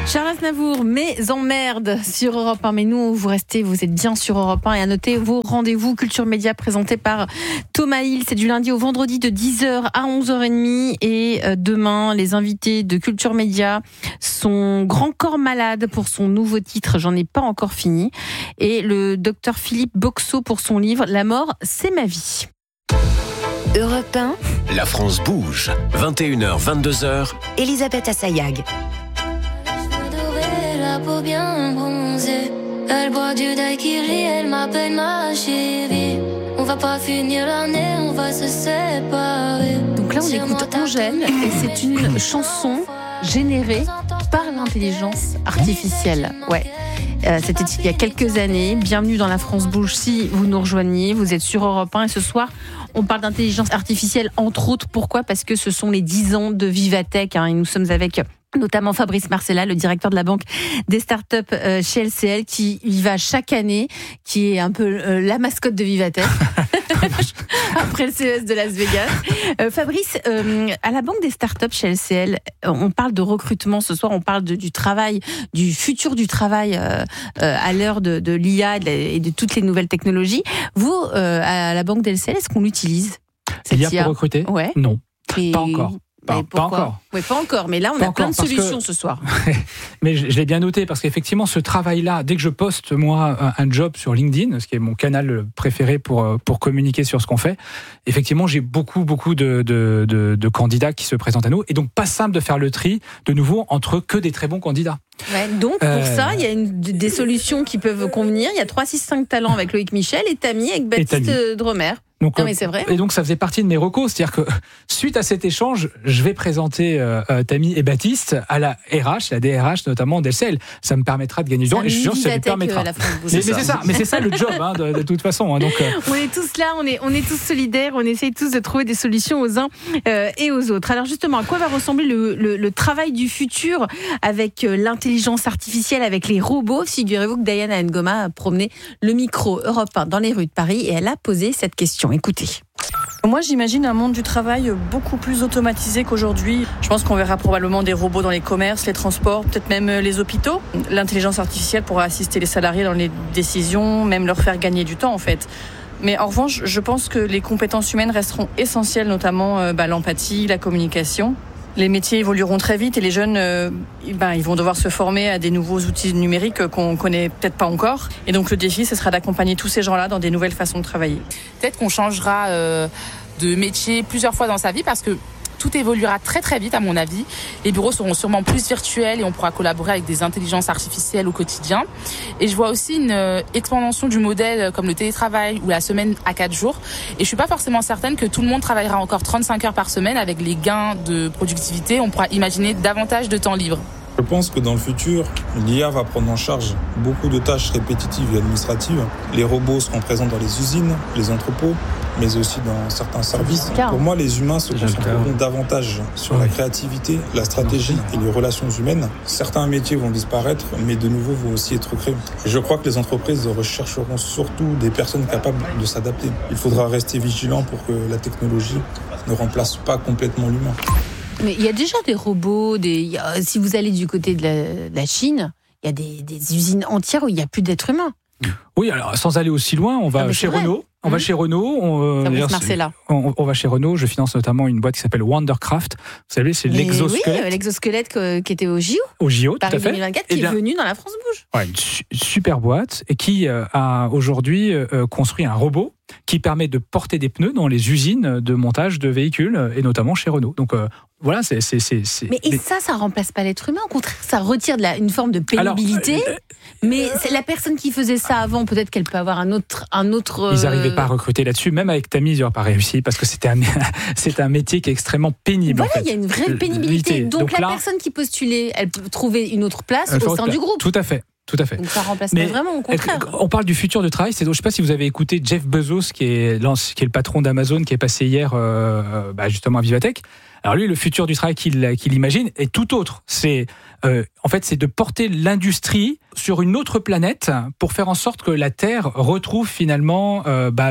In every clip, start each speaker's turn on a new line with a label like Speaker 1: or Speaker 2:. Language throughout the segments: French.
Speaker 1: Charles Aznavour, mes emmerdes sur Europe 1. Mais nous, vous êtes bien sur Europe 1. Et à noter vos rendez-vous Culture Média présentés par Thomas Hill. C'est du lundi au vendredi de 10h à 11h30. Et demain, les invités de Culture Média sont Grand Corps Malade pour son nouveau titre, J'en ai pas encore fini. Et le docteur Philippe Boxeau pour son livre La mort, c'est ma vie.
Speaker 2: Europe 1.
Speaker 3: La France bouge. 21h, 22h.
Speaker 2: Elisabeth Assayag.
Speaker 4: La peau bien bronzée, elle boit du daiquiri, elle m'appelle ma chérie. On va pas finir l'année, on va se séparer.
Speaker 1: Donc là on écoute Angèle et c'est une chanson générée par l'intelligence artificielle. Ouais. C'était il y a quelques années. Bienvenue dans La France bouge si vous nous rejoignez. Vous êtes sur Europe 1 et ce soir on parle d'intelligence artificielle entre autres. Pourquoi ? Parce que ce sont les 10 ans de Vivatech et nous sommes avec notamment Fabrice Marcella, le directeur de la banque des startups chez LCL, qui y va chaque année, qui est un peu la mascotte de Vivatech, après le CES de Las Vegas. Fabrice, à la banque des startups chez LCL, on parle de recrutement ce soir, on parle du travail, du futur du travail à l'heure de l'IA et de toutes les nouvelles technologies. Vous, à la banque d'LCL, est-ce qu'on l'utilise
Speaker 5: l'IA pour recruter ?
Speaker 1: Ouais.
Speaker 5: Non,
Speaker 1: mais
Speaker 5: pas encore.
Speaker 1: Pas encore. Oui, pas encore, mais là on a plein de solutions ce soir.
Speaker 5: Mais je l'ai bien noté parce qu'effectivement ce travail-là, dès que je poste moi un job sur LinkedIn, ce qui est mon canal préféré pour communiquer sur ce qu'on fait, effectivement j'ai beaucoup de candidats qui se présentent à nous et donc pas simple de faire le tri de nouveau entre que des très bons candidats.
Speaker 1: Ouais, donc pour ça, il y a des solutions qui peuvent convenir. Il y a 365 talents avec Loïc Michel et Tammy avec Baptiste Dromer.
Speaker 5: Donc,
Speaker 1: non mais c'est vrai.
Speaker 5: Et donc ça faisait partie de mes recos, c'est-à-dire que suite à cet échange, je vais présenter Tammy et Baptiste à la RH, la DRH notamment d'LCL. Ça me permettra de gagner du temps et je suis sûr que ça lui permettra. Mais c'est ça le job de toute façon. Donc
Speaker 1: on est tous là, on est tous solidaires, on essaye tous de trouver des solutions aux uns et aux autres. Alors justement, à quoi va ressembler le travail du futur avec l'intelligence artificielle, avec les robots ? Figurez-vous que Diana Ngoma a promené le micro Europe 1 dans les rues de Paris et elle a posé cette question. Écoutez.
Speaker 6: Moi, j'imagine un monde du travail beaucoup plus automatisé qu'aujourd'hui. Je pense qu'on verra probablement des robots dans les commerces, les transports, peut-être même les hôpitaux. L'intelligence artificielle pourra assister les salariés dans les décisions, même leur faire gagner du temps, en fait. Mais en revanche, je pense que les compétences humaines resteront essentielles, notamment l'empathie, la communication. Les métiers évolueront très vite et les jeunes, ils vont devoir se former à des nouveaux outils numériques qu'on connaît peut-être pas encore. Et donc le défi, ce sera d'accompagner tous ces gens-là dans des nouvelles façons de travailler.
Speaker 7: Peut-être qu'on changera de métier plusieurs fois dans sa vie parce que tout évoluera très très vite à mon avis. Les bureaux seront sûrement plus virtuels et on pourra collaborer avec des intelligences artificielles au quotidien. Et je vois aussi une expansion du modèle comme le télétravail ou la semaine à 4 jours. Et je suis pas forcément certaine que tout le monde travaillera encore 35 heures par semaine. Avec les gains de productivité, on pourra imaginer davantage de temps libre.
Speaker 8: Je pense que dans le futur, l'IA va prendre en charge beaucoup de tâches répétitives et administratives. Les robots seront présents dans les usines, les entrepôts, mais aussi dans certains services. Pour moi, les humains se concentreront davantage sur la créativité, la stratégie et les relations humaines. Certains métiers vont disparaître, mais de nouveaux vont aussi être créés. Je crois que les entreprises rechercheront surtout des personnes capables de s'adapter. Il faudra rester vigilant pour que la technologie ne remplace pas complètement l'humain.
Speaker 1: Mais il y a déjà des robots, si vous allez du côté de la Chine, il y a des usines entières où il n'y a plus d'êtres humains.
Speaker 5: Oui, alors sans aller aussi loin, on va chez Renault. On va chez Renault. On va chez Renault. Je finance notamment une boîte qui s'appelle Wondercraft. Vous savez, c'est l'exosquelette.
Speaker 1: Oui, l'exosquelette qui était au JO.
Speaker 5: Au JO, tout à fait.
Speaker 1: Paris 2024, qui est venu dans la France bouge.
Speaker 5: Ouais, une super boîte et qui a aujourd'hui construit un robot qui permet de porter des pneus dans les usines de montage de véhicules et notamment chez Renault. Donc voilà, c'est.
Speaker 1: Mais ça remplace pas l'être humain. Au contraire, ça retire une forme de pénibilité. Mais c'est la personne qui faisait ça avant, peut-être qu'elle peut avoir un autre.
Speaker 5: Ils n'arrivaient pas à recruter là-dessus. Même avec Tammy, ils n'auraient pas réussi parce que c'est un métier qui est extrêmement pénible.
Speaker 1: Voilà,
Speaker 5: en fait.
Speaker 1: Il y a une vraie pénibilité. Donc la personne qui postulait, elle peut trouver une autre place au sein du groupe.
Speaker 5: Tout à fait. Donc
Speaker 1: ça remplace pas vraiment, au contraire.
Speaker 5: On parle du futur du travail. Je ne sais pas si vous avez écouté Jeff Bezos, qui est le patron d'Amazon, qui est passé hier justement à Vivatech. Alors lui, le futur du travail qu'il imagine est tout autre. C'est de porter l'industrie sur une autre planète pour faire en sorte que la Terre retrouve finalement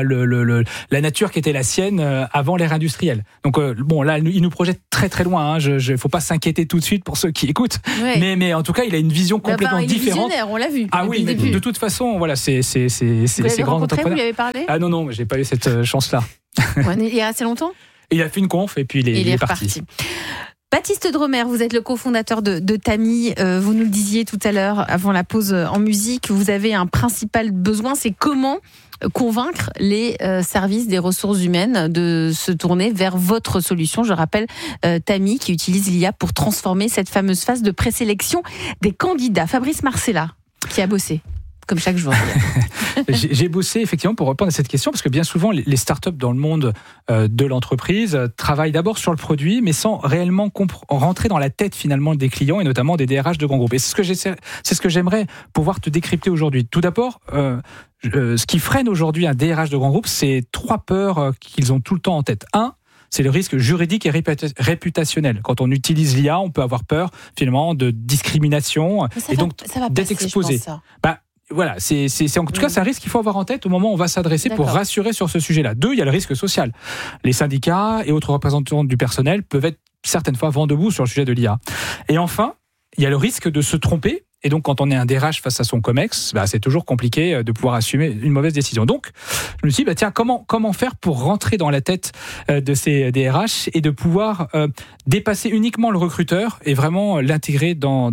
Speaker 5: la nature qui était la sienne avant l'ère industrielle. Donc là, il nous projette très très loin. Faut pas s'inquiéter tout de suite pour ceux qui écoutent. Ouais. Mais en tout cas, il a une vision complètement différente.
Speaker 1: On l'a vu.
Speaker 5: Ah oui, mais de toute façon, voilà, c'est grand entrepreneur.
Speaker 1: Vous lui avez parlé ?
Speaker 5: Ah non, j'ai pas eu cette chance-là.
Speaker 1: Il y a assez longtemps ?
Speaker 5: Il a fait une conf et puis il est reparti.
Speaker 1: Baptiste Dromer, vous êtes le cofondateur de Tami. Vous nous le disiez tout à l'heure, avant la pause en musique, vous avez un principal besoin, c'est comment convaincre les services des ressources humaines de se tourner vers votre solution. Je rappelle Tami qui utilise l'IA pour transformer cette fameuse phase de présélection des candidats. Fabrice Marcella, qui a bossé. Comme chaque jour.
Speaker 5: J'ai bossé effectivement pour répondre à cette question parce que bien souvent les startups dans le monde de l'entreprise travaillent d'abord sur le produit mais sans réellement rentrer dans la tête finalement des clients et notamment des DRH de grands groupes. Et c'est ce que j'aimerais pouvoir te décrypter aujourd'hui. Tout d'abord, ce qui freine aujourd'hui un DRH de grands groupes, c'est 3 peurs qu'ils ont tout le temps en tête. 1, c'est le risque juridique et réputationnel. Quand on utilise l'IA, on peut avoir peur finalement de discrimination et donc d'être exposé. Voilà, c'est en tout cas c'est un risque qu'il faut avoir en tête au moment où on va s'adresser pour rassurer sur ce sujet-là. 2, il y a le risque social. Les syndicats et autres représentants du personnel peuvent être certaines fois vent debout sur le sujet de l'IA. Et enfin, il y a le risque de se tromper. Et donc, quand on est un DRH face à son COMEX, c'est toujours compliqué de pouvoir assumer une mauvaise décision. Donc, je me suis dit, comment faire pour rentrer dans la tête de ces DRH et de pouvoir dépasser uniquement le recruteur et vraiment l'intégrer dans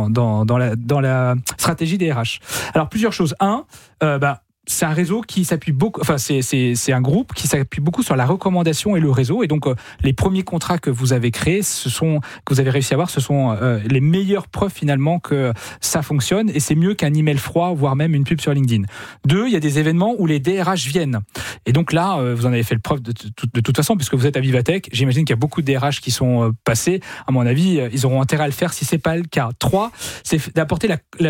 Speaker 5: la stratégie DRH. Alors, plusieurs choses. 1, c'est un réseau qui s'appuie beaucoup, c'est un groupe qui s'appuie beaucoup sur la recommandation et le réseau. Et donc, les premiers contrats que vous avez créés, que vous avez réussi à avoir, ce sont les meilleures preuves finalement que ça fonctionne et c'est mieux qu'un email froid, voire même une pub sur LinkedIn. 2, il y a des événements où les DRH viennent. Et donc là, vous en avez fait le preuve de toute façon, puisque vous êtes à Vivatech. J'imagine qu'il y a beaucoup de DRH qui sont passés. À mon avis, ils auront intérêt à le faire si c'est pas le cas. 3, c'est d'apporter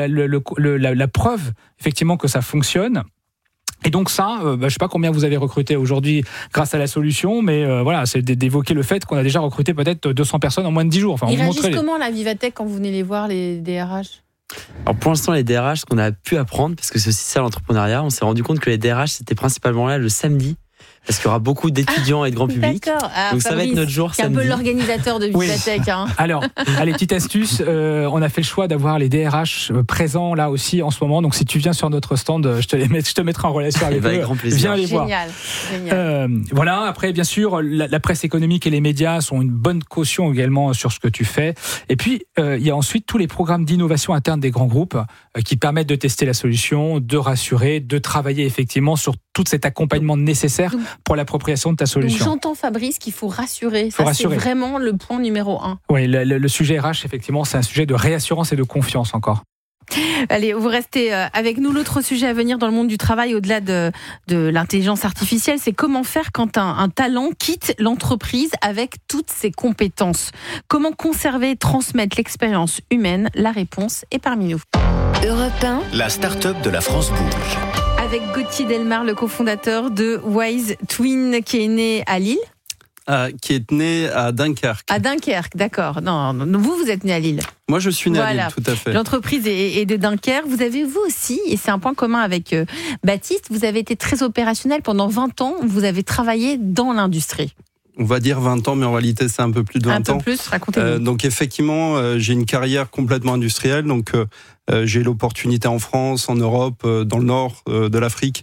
Speaker 5: la preuve effectivement que ça fonctionne. Et donc ça, je sais pas combien vous avez recruté aujourd'hui grâce à la solution, mais c'est d'évoquer le fait qu'on a déjà recruté peut-être 200 personnes en moins de 10 jours.
Speaker 1: Ils réagissent comment la Vivatech quand vous venez les voir, les DRH ?
Speaker 9: Alors pour l'instant, les DRH, ce qu'on a pu apprendre, parce que c'est aussi ça l'entrepreneuriat, on s'est rendu compte que les DRH, c'était principalement là le samedi. Parce qu'il y aura beaucoup d'étudiants et de grand public.
Speaker 1: D'accord.
Speaker 9: Donc ça va être notre jour samedi.
Speaker 1: C'est un peu l'organisateur de Vivatech. Oui.
Speaker 5: Alors, allez, petite astuce, on a fait le choix d'avoir les DRH présents là aussi en ce moment. Donc si tu viens sur notre stand, je te mettrai en relation avec eux.
Speaker 9: Avec grand plaisir.
Speaker 5: Viens les voir. Génial. Voilà, après bien sûr, la presse économique et les médias sont une bonne caution également sur ce que tu fais. Et puis, il y a ensuite tous les programmes d'innovation interne des grands groupes qui permettent de tester la solution, de rassurer, de travailler effectivement sur tout cet accompagnement nécessaire pour l'appropriation de ta solution.
Speaker 1: Donc j'entends Fabrice qu'il faut rassurer. C'est vraiment le point numéro 1.
Speaker 5: Oui, le sujet RH, effectivement, c'est un sujet de réassurance et de confiance encore.
Speaker 1: Allez, vous restez avec nous. L'autre sujet à venir dans le monde du travail, au-delà de l'intelligence artificielle, c'est comment faire quand un talent quitte l'entreprise avec toutes ses compétences. Comment conserver et transmettre l'expérience humaine ? La réponse est parmi nous.
Speaker 2: Europe 1,
Speaker 3: la start-up de la France bouge.
Speaker 1: Avec Gauthier Delmar, le cofondateur de Wise Twin, qui est né à Lille.
Speaker 10: Qui est né à Dunkerque.
Speaker 1: À Dunkerque, d'accord. Non, vous êtes né à Lille.
Speaker 10: Moi, je suis né à Lille, tout à fait.
Speaker 1: L'entreprise est de Dunkerque. Vous avez, vous aussi, et c'est un point commun avec Baptiste, vous avez été très opérationnel pendant 20 ans. Vous avez travaillé dans l'industrie.
Speaker 10: On va dire 20 ans, mais en réalité, c'est un peu plus de 20 ans.
Speaker 1: Un peu plus, racontez-nous.
Speaker 10: Donc, effectivement, j'ai une carrière complètement industrielle. Donc, j'ai l'opportunité en France, en Europe, dans le nord de l'Afrique,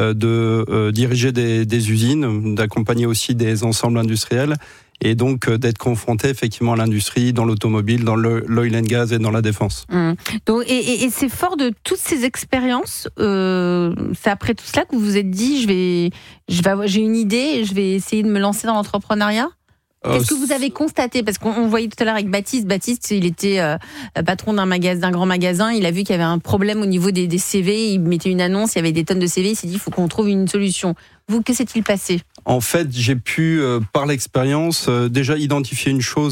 Speaker 10: de diriger des usines, d'accompagner aussi des ensembles industriels. Et donc d'être confronté effectivement à l'industrie, dans l'automobile, dans l'oil and gas et dans la défense.
Speaker 1: Donc, et c'est fort de toutes ces expériences, c'est après tout cela que vous vous êtes dit, j'ai une idée, je vais essayer de me lancer dans l'entrepreneuriat ? Qu'est-ce que vous avez constaté ? Parce qu'on voyait tout à l'heure avec Baptiste. Baptiste, il était patron d'un grand magasin. Il a vu qu'il y avait un problème au niveau des CV. Il mettait une annonce, il y avait des tonnes de CV. Il s'est dit, il faut qu'on trouve une solution. Vous, que s'est-il passé ?
Speaker 10: En fait, j'ai pu, par l'expérience, déjà identifier une chose.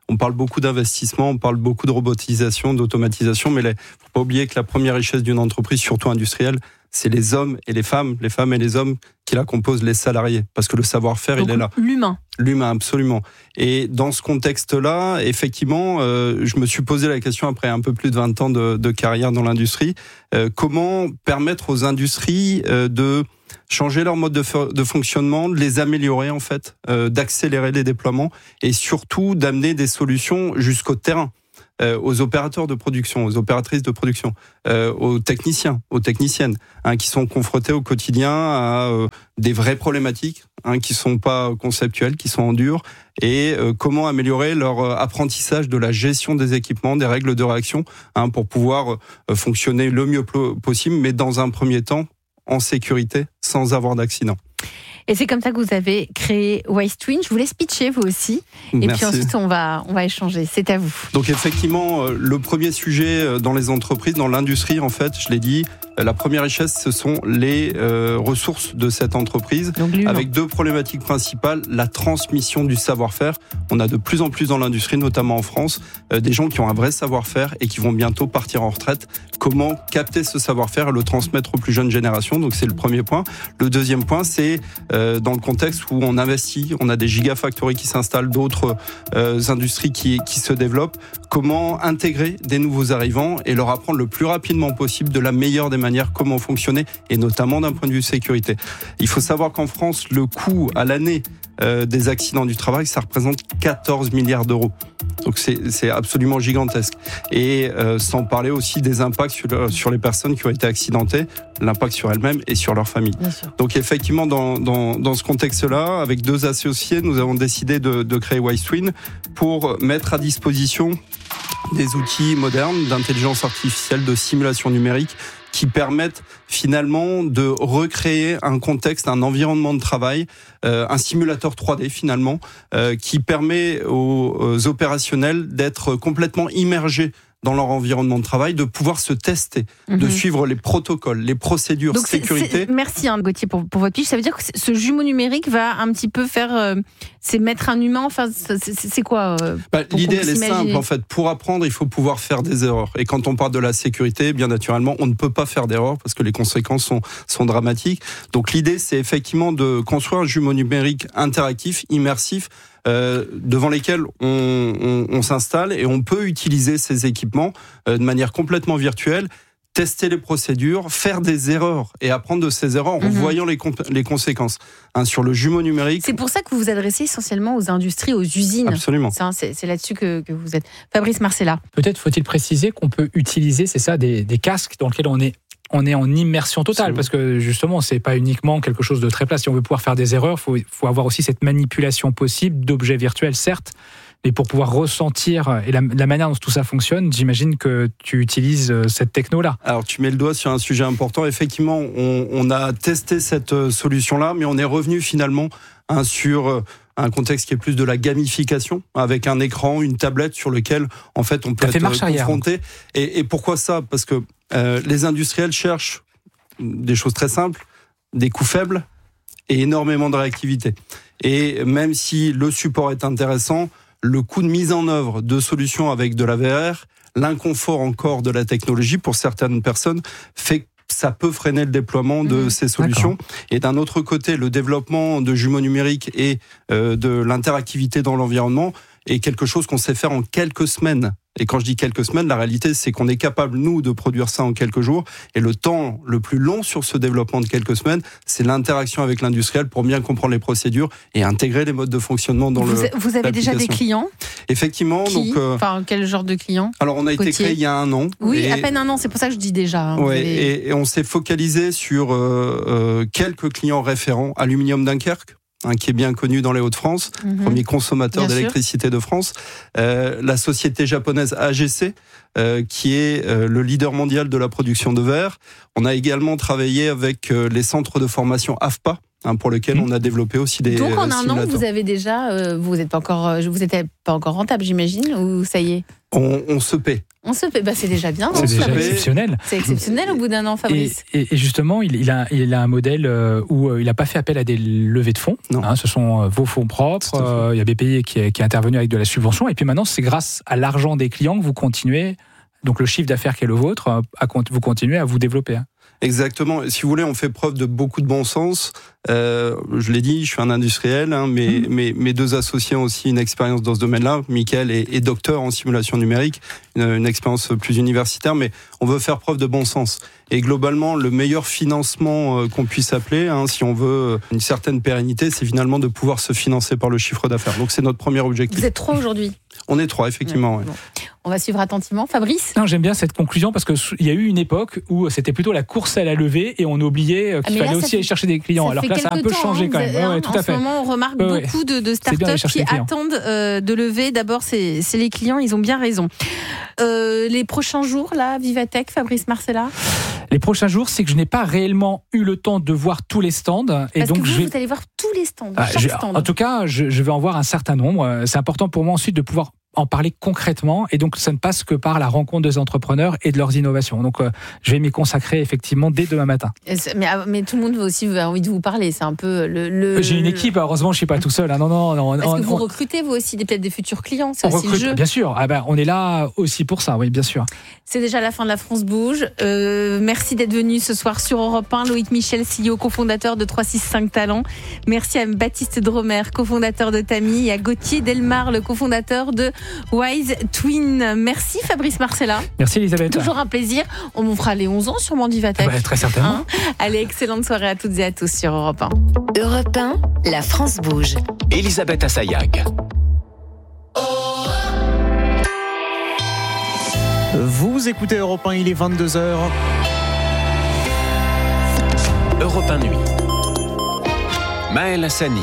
Speaker 10: On parle beaucoup d'investissement, on parle beaucoup de robotisation, d'automatisation, mais il ne faut pas oublier que la première richesse d'une entreprise, surtout industrielle, c'est les hommes et les femmes et les hommes qui la composent, les salariés, parce que le savoir-faire,
Speaker 1: donc,
Speaker 10: il est là. L'humain, absolument. Et dans ce contexte-là, effectivement, je me suis posé la question après un peu plus de 20 ans de carrière dans l'industrie, comment permettre aux industries de changer leur mode de fonctionnement, de les améliorer en fait, d'accélérer les déploiements et surtout d'amener des solutions jusqu'au terrain. Aux opérateurs de production, aux opératrices de production, aux techniciens, aux techniciennes, qui sont confrontés au quotidien à des vraies problématiques, qui sont pas conceptuelles, qui sont en dur, et comment améliorer leur apprentissage de la gestion des équipements, des règles de réaction, pour pouvoir fonctionner le mieux possible, mais dans un premier temps en sécurité, sans avoir d'accident.
Speaker 1: Et c'est comme ça que vous avez créé Wise-Twin. Je vous laisse pitcher, vous aussi. Et
Speaker 10: Merci.
Speaker 1: puis ensuite, on va échanger. C'est à vous.
Speaker 10: Donc effectivement, le premier sujet dans les entreprises, dans l'industrie, en fait, je l'ai dit, la première richesse, ce sont les ressources de cette entreprise, avec deux problématiques principales. La transmission du savoir-faire. On a de plus en plus dans l'industrie, notamment en France, des gens qui ont un vrai savoir-faire et qui vont bientôt partir en retraite. Comment capter ce savoir-faire et le transmettre aux plus jeunes générations? Donc c'est le premier point. Le deuxième point, c'est dans le contexte où on investit, on a des gigafactories qui s'installent, d'autres industries qui se développent. Comment intégrer des nouveaux arrivants et leur apprendre le plus rapidement possible, de la meilleure des manières, comment fonctionner, et notamment d'un point de vue sécurité. Il faut savoir qu'en France, le coût à l'année des accidents du travail, ça représente 14 milliards d'euros. Donc c'est absolument gigantesque. Et sans parler aussi des impacts sur les personnes qui ont été accidentées, l'impact sur elles-mêmes et sur leur famille. Donc effectivement, dans ce contexte-là, avec deux associés, nous avons décidé de créer Wise-Twin pour mettre à disposition des outils modernes d'intelligence artificielle, de simulation numérique, qui permettent finalement de recréer un contexte, un environnement de travail, un simulateur 3D finalement, qui permet aux opérationnels d'être complètement immergés dans leur environnement de travail, de pouvoir se tester, de suivre les protocoles, les procédures,
Speaker 1: donc
Speaker 10: sécurité.
Speaker 1: Merci Gauthier pour votre pitch. Ça veut dire que ce jumeau numérique va un petit peu faire, c'est mettre un humain, enfin c'est quoi
Speaker 10: l'idée elle est simple en fait. Pour apprendre, il faut pouvoir faire des erreurs. Et quand on parle de la sécurité, bien naturellement, on ne peut pas faire d'erreurs parce que les conséquences sont dramatiques. Donc l'idée, c'est effectivement de construire un jumeau numérique interactif, immersif, devant lesquels on s'installe et on peut utiliser ces équipements de manière complètement virtuelle, tester les procédures, faire des erreurs et apprendre de ces erreurs en voyant les conséquences. Sur le jumeau numérique...
Speaker 1: C'est pour ça que vous vous adressez essentiellement aux industries, aux usines.
Speaker 10: Absolument.
Speaker 1: C'est là-dessus que vous êtes. Fabrice Marcella.
Speaker 5: Peut-être faut-il préciser qu'on peut utiliser, c'est ça, des casques dans lesquels on est en immersion totale, parce que justement, c'est pas uniquement quelque chose de très plat. Si on veut pouvoir faire des erreurs, faut avoir aussi cette manipulation possible d'objets virtuels, certes, mais pour pouvoir ressentir et la manière dont tout ça fonctionne, j'imagine que tu utilises cette techno-là.
Speaker 10: Alors, tu mets le doigt sur un sujet important. Effectivement, on a testé cette solution-là, mais on est revenu finalement sur un contexte qui est plus de la gamification, avec un écran, une tablette sur lequel, en fait, on peut être confronté. Et pourquoi ça? Parce que les industriels cherchent des choses très simples, des coûts faibles et énormément de réactivité. Et même si le support est intéressant, le coût de mise en œuvre de solutions avec de la VR, l'inconfort encore de la technologie pour certaines personnes fait que ça peut freiner le déploiement de ces solutions. D'accord. Et d'un autre côté, le développement de jumeaux numériques et de l'interactivité dans l'environnement est quelque chose qu'on sait faire en quelques semaines. Et quand je dis quelques semaines, la réalité, c'est qu'on est capable, nous, de produire ça en quelques jours. Et le temps le plus long sur ce développement de quelques semaines, c'est l'interaction avec l'industriel pour bien comprendre les procédures et intégrer les modes de fonctionnement dans
Speaker 1: Vous avez déjà des clients?
Speaker 10: Effectivement.
Speaker 1: Quel genre de clients?
Speaker 10: Alors, on a été créé il y a 1 an.
Speaker 1: Oui, à peine 1 an, c'est pour ça que je dis déjà.
Speaker 10: Et on s'est focalisé sur quelques clients référents. Aluminium Dunkerque, qui est bien connu dans les Hauts-de-France, premier consommateur d'électricité de France. La société japonaise AGC, qui est le leader mondial de la production de verre. On a également travaillé avec les centres de formation AFPA, pour lequel on a développé aussi des
Speaker 1: Donc en
Speaker 10: simulateurs.
Speaker 1: 1 an, vous avez déjà, vous n'êtes pas encore rentable, j'imagine, ou ça y est?
Speaker 10: On se paie.
Speaker 1: On se fait, c'est déjà bien.
Speaker 5: C'est déjà exceptionnel.
Speaker 1: C'est exceptionnel au bout d'un an, Fabrice.
Speaker 5: Et justement, il a un modèle où il n'a pas fait appel à des levées de fonds. Ce sont vos fonds propres. Il y a BPI qui est intervenu avec de la subvention. Et puis maintenant, c'est grâce à l'argent des clients que vous continuez, donc le chiffre d'affaires qui est le vôtre, vous continuez à vous développer.
Speaker 10: Exactement. Si vous voulez, on fait preuve de beaucoup de bon sens. Je l'ai dit, je suis un industriel, mais mes deux associés ont aussi une expérience dans ce domaine-là. Mickaël est docteur en simulation numérique, une expérience plus universitaire, mais on veut faire preuve de bon sens. Et globalement, le meilleur financement qu'on puisse appeler, si on veut une certaine pérennité, c'est finalement de pouvoir se financer par le chiffre d'affaires. Donc c'est notre premier objectif.
Speaker 1: Vous êtes 3 aujourd'hui ?
Speaker 10: On est 3, effectivement. Ouais.
Speaker 1: Bon. On va suivre attentivement. Fabrice ?
Speaker 5: Non, j'aime bien cette conclusion parce qu'il y a eu une époque où c'était plutôt la course à la levée et on oubliait qu'il fallait aussi aller chercher des clients. Alors que là, ça a un peu changé quand même.
Speaker 1: Tout à fait. En ce moment, on remarque beaucoup de startups qui attendent de lever. D'abord, c'est les clients, ils ont bien raison. Les prochains jours, là, Vivatech, Fabrice Marcella ?
Speaker 5: Les prochains jours, c'est que je n'ai pas réellement eu le temps de voir tous les stands. Et
Speaker 1: parce
Speaker 5: donc
Speaker 1: que vous allez voir tous les stands, chaque stand.
Speaker 5: En tout cas, je vais en voir un certain nombre. C'est important pour moi ensuite de pouvoir en parler concrètement, et donc ça ne passe que par la rencontre des entrepreneurs et de leurs innovations. Donc je vais m'y consacrer effectivement dès demain matin.
Speaker 1: Mais tout le monde aussi a envie de vous parler, c'est un peu
Speaker 5: J'ai une équipe, heureusement je ne suis pas tout seul. Non.
Speaker 1: Est-ce que vous recrutez vous aussi peut-être des futurs clients, c'est aussi le jeu.
Speaker 5: Bien sûr, on est là aussi pour ça, oui bien sûr.
Speaker 1: C'est déjà la fin de La France Bouge. Merci d'être venu ce soir sur Europe 1, Loïc Michel, CEO, cofondateur de 365 Talents. Merci à Baptiste Dromer, cofondateur de Tami, et à Gauthier Delmar, le cofondateur de Wise Twin. Merci Fabrice Marcella.
Speaker 5: Merci Elisabeth.
Speaker 1: Toujours un plaisir. On vous fera les 11 ans sur Vivatech.
Speaker 5: Très certainement.
Speaker 1: Allez, excellente soirée à toutes et à tous sur Europe 1.
Speaker 2: Europe 1, La France Bouge.
Speaker 3: Elisabeth Assayag.
Speaker 11: Vous écoutez Europe 1, il est 22h.
Speaker 3: Europe 1 Nuit. Maël Hassani.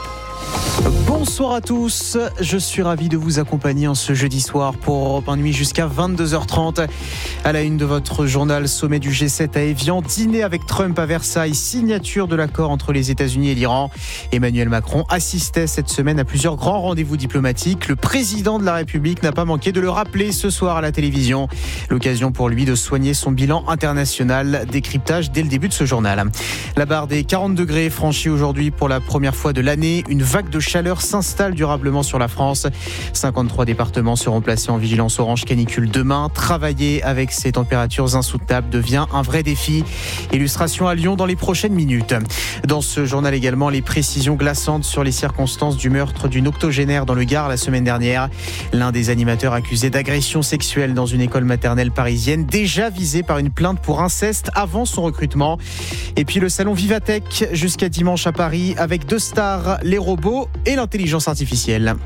Speaker 11: Bonsoir à tous, je suis ravi de vous accompagner en ce jeudi soir pour Europe 1 Nuit jusqu'à 22h30. À la une de votre journal, sommet du G7 à Évian, dîner avec Trump à Versailles, signature de l'accord entre les États-Unis et l'Iran. Emmanuel Macron assistait cette semaine à plusieurs grands rendez-vous diplomatiques. Le président de la République n'a pas manqué de le rappeler ce soir à la télévision. L'occasion pour lui de soigner son bilan international. Décryptage dès le début de ce journal. La barre des 40 degrés est franchie aujourd'hui pour la première fois de l'année. Une vague de chaleur s'installe durablement sur la France. 53 départements seront placés en vigilance orange canicule demain. Travailler avec ces températures insoutenables devient un vrai défi. Illustration à Lyon dans les prochaines minutes. Dans ce journal également, les précisions glaçantes sur les circonstances du meurtre d'une octogénaire dans le Gard la semaine dernière. L'un des animateurs accusé d'agression sexuelle dans une école maternelle parisienne, déjà visé par une plainte pour inceste avant son recrutement. Et puis le salon Vivatech jusqu'à dimanche à Paris avec 2 stars, les robots et l'intelligence artificielle.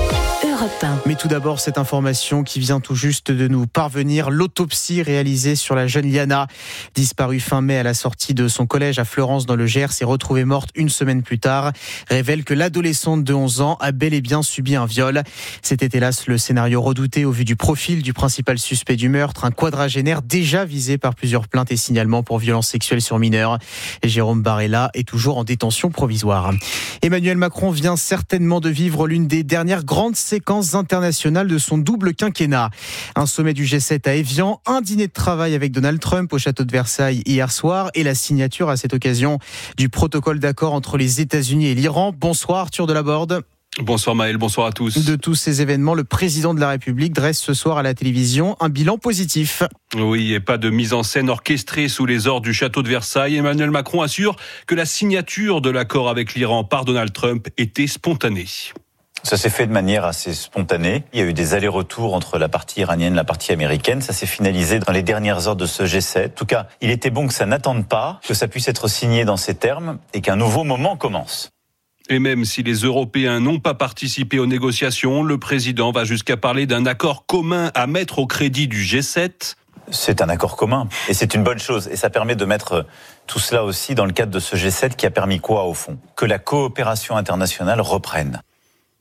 Speaker 11: Mais tout d'abord, cette information qui vient tout juste de nous parvenir. L'autopsie réalisée sur la jeune Liana, disparue fin mai à la sortie de son collège à Fleurance dans le Gers, s'est retrouvée morte une semaine plus tard, révèle que l'adolescente de 11 ans a bel et bien subi un viol. C'était hélas le scénario redouté au vu du profil du principal suspect du meurtre, un quadragénaire déjà visé par plusieurs plaintes et signalements pour violences sexuelles sur mineurs. Jérôme Barella est toujours en détention provisoire. Emmanuel Macron vient certainement de vivre l'une des dernières grandes séquences internationales de son double quinquennat. Un sommet du G7 à Évian, un dîner de travail avec Donald Trump au château de Versailles hier soir et la signature à cette occasion du protocole d'accord entre les États-Unis et l'Iran. Bonsoir Arthur Delaborde.
Speaker 12: Bonsoir Maël, bonsoir à tous.
Speaker 11: De tous ces événements, le président de la République dresse ce soir à la télévision un bilan positif.
Speaker 12: Oui, et pas de mise en scène orchestrée sous les ors du château de Versailles. Emmanuel Macron assure que la signature de l'accord avec l'Iran par Donald Trump était spontanée.
Speaker 13: Ça s'est fait de manière assez spontanée. Il y a eu des allers-retours entre la partie iranienne et la partie américaine. Ça s'est finalisé dans les dernières heures de ce G7. En tout cas, il était bon que ça n'attende pas, que ça puisse être signé dans ces termes et qu'un nouveau moment commence.
Speaker 12: Et même si les Européens n'ont pas participé aux négociations, le président va jusqu'à parler d'un accord commun à mettre au crédit du G7.
Speaker 13: C'est un accord commun et c'est une bonne chose. Et ça permet de mettre tout cela aussi dans le cadre de ce G7 qui a permis quoi au fond ? Que la coopération internationale reprenne.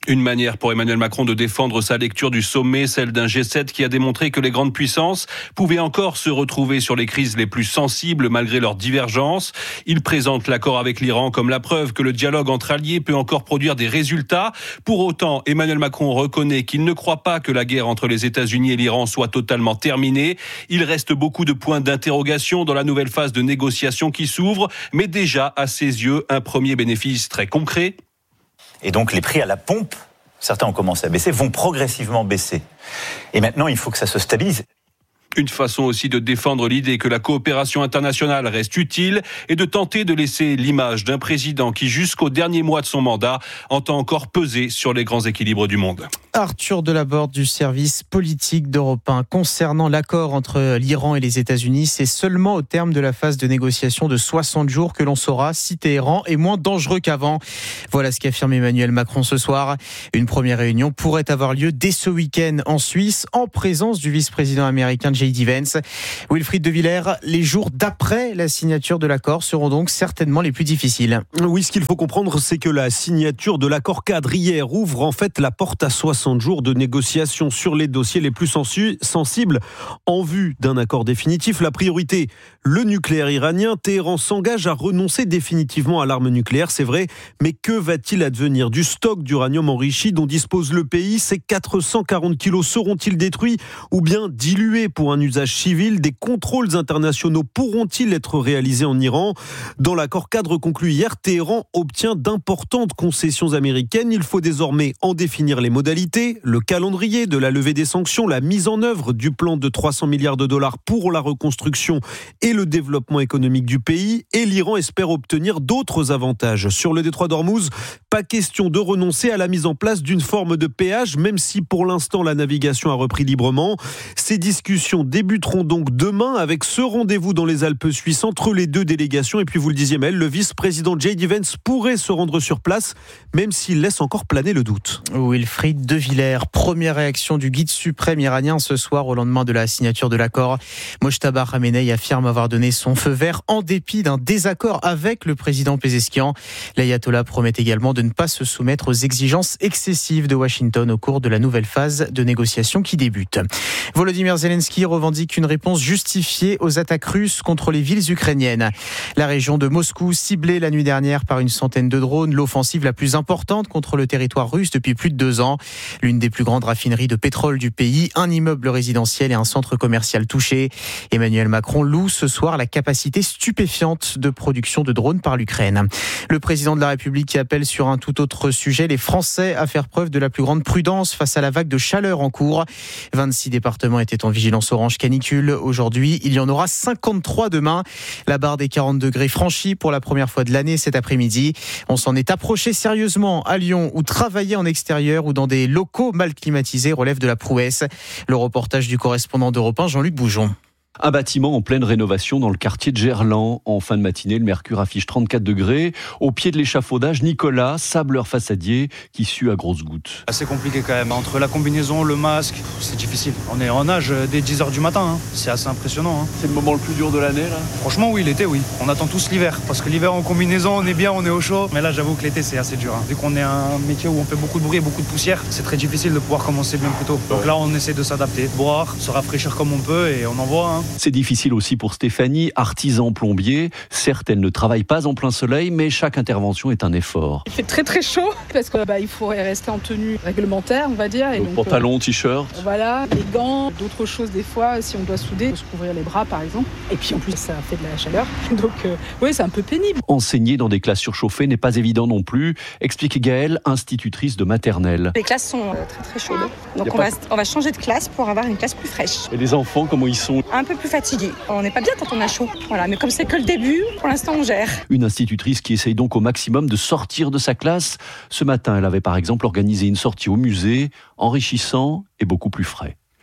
Speaker 12: Une manière pour Emmanuel Macron de défendre sa lecture du sommet, celle d'un G7 qui a démontré que les grandes puissances pouvaient encore se retrouver sur les crises les plus sensibles malgré leurs divergences. Il présente l'accord avec l'Iran comme la preuve que le dialogue entre alliés peut encore produire des résultats. Pour autant, Emmanuel Macron reconnaît qu'il ne croit pas que la guerre entre les États-Unis et l'Iran soit totalement terminée. Il reste beaucoup de points d'interrogation dans la nouvelle phase de négociation qui s'ouvre, mais déjà, à ses yeux, un premier bénéfice très concret.
Speaker 13: Et donc les prix à la pompe, certains ont commencé à baisser, vont progressivement baisser. Et maintenant, il faut que ça se stabilise.
Speaker 12: Une façon aussi de défendre l'idée que la coopération internationale reste utile et de tenter de laisser l'image d'un président qui, jusqu'au dernier mois de son mandat, entend encore peser sur les grands équilibres du monde.
Speaker 11: Arthur Delaborde du service politique d'Europe 1. Concernant l'accord entre l'Iran et les États-Unis, c'est seulement au terme de la phase de négociation de 60 jours que l'on saura si Téhéran est moins dangereux qu'avant. Voilà ce qu'affirme Emmanuel Macron ce soir. Une première réunion pourrait avoir lieu dès ce week-end en Suisse, en présence du vice-président américain J.D. Vance. Wilfried de Villers, les jours d'après la signature de l'accord seront donc certainement les plus difficiles.
Speaker 14: Oui, ce qu'il faut comprendre, c'est que la signature de l'accord cadre hier ouvre en fait la porte à 60 jours de négociations sur les dossiers les plus sensibles en vue d'un accord définitif. La priorité, le nucléaire iranien. Téhéran s'engage à renoncer définitivement à l'arme nucléaire, c'est vrai, mais que va-t-il advenir du stock d'uranium enrichi dont dispose le pays? Ces 440 kilos seront-ils détruits ou bien dilués pour un usage civil? Des contrôles internationaux pourront-ils être réalisés en Iran? Dans l'accord cadre conclu hier, Téhéran obtient d'importantes concessions américaines. Il faut désormais en définir les modalités, le calendrier de la levée des sanctions, la mise en œuvre du plan de 300 milliards de dollars pour la reconstruction et le développement économique du pays. Et l'Iran espère obtenir d'autres avantages. Sur le détroit d'Ormuz, pas question de renoncer à la mise en place d'une forme de péage, même si pour l'instant la navigation a repris librement. Ces discussions débuteront donc demain avec ce rendez-vous dans les Alpes suisses entre les deux délégations. Et puis vous le disiez Maël, le vice-président J.D. Vance pourrait se rendre sur place, même s'il laisse encore planer le doute.
Speaker 11: Wilfried de Villers, première réaction du guide suprême iranien ce soir au lendemain de la signature de l'accord. Mojtaba Khamenei affirme avoir donné son feu vert en dépit d'un désaccord avec le président Pezeshkian. L'ayatollah promet également de ne pas se soumettre aux exigences excessives de Washington au cours de la nouvelle phase de négociation qui débute. Volodymyr Zelensky revendique une réponse justifiée aux attaques russes contre les villes ukrainiennes. La région de Moscou, ciblée la nuit dernière par une centaine de drones, l'offensive la plus importante contre le territoire russe depuis plus de 2 ans. L'une des plus grandes raffineries de pétrole du pays, un immeuble résidentiel et un centre commercial touchés. Emmanuel Macron loue ce soir la capacité stupéfiante de production de drones par l'Ukraine. Le président de la République qui appelle sur un tout autre sujet les Français à faire preuve de la plus grande prudence face à la vague de chaleur en cours. 26 départements étaient en vigilance orange canicule. Aujourd'hui, il y en aura 53 demain. La barre des 40 degrés franchie pour la première fois de l'année cet après-midi. On s'en est approché sérieusement à Lyon où travailler en extérieur ou dans des locaux mal climatisés relève de la prouesse. Le reportage du correspondant d'Europe 1, Jean-Luc Boujon.
Speaker 15: Un bâtiment en pleine rénovation dans le quartier de Gerland. En fin de matinée, le mercure affiche 34 degrés. Au pied de l'échafaudage, Nicolas, sableur façadier, qui sue à grosses gouttes.
Speaker 16: C'est compliqué quand même. Entre la combinaison, le masque, c'est difficile. On est en nage dès 10h du matin. C'est assez impressionnant.
Speaker 15: C'est le moment le plus dur de l'année, là ?
Speaker 16: Franchement, oui, l'été, oui. On attend tous l'hiver. Parce que l'hiver en combinaison, on est bien, on est au chaud. Mais là, j'avoue que l'été, c'est assez dur. Vu qu'on est un métier où on fait beaucoup de bruit et beaucoup de poussière, c'est très difficile de pouvoir commencer bien plus tôt. Donc là, on essaie de s'adapter, de boire, se rafraîchir comme on peut et on envoie.
Speaker 15: C'est difficile aussi pour Stéphanie, artisan plombier. Certes, elle ne travaille pas en plein soleil, mais chaque intervention est un effort.
Speaker 17: Il fait très très chaud parce qu'il faut rester en tenue réglementaire, on va dire. Et
Speaker 15: donc pantalon, t-shirt.
Speaker 17: Voilà, les gants, d'autres choses des fois, si on doit souder, se couvrir les bras par exemple. Et puis en plus, ça fait de la chaleur. Donc oui, c'est un peu pénible.
Speaker 15: Enseigner dans des classes surchauffées n'est pas évident non plus, explique Gaëlle, institutrice de maternelle.
Speaker 18: Les classes sont très très chaudes. Donc on va changer de classe pour avoir une classe plus fraîche.
Speaker 15: Et les enfants, comment ils sont ?
Speaker 18: Un peu plus fatigués. On n'est pas bien quand on a chaud. Voilà, mais comme c'est que le début, pour l'instant on gère.
Speaker 15: Une institutrice qui essaye donc au maximum de sortir de sa classe. Ce matin, elle avait par exemple organisé une sortie au musée, enrichissant et beaucoup plus frais. Lyon.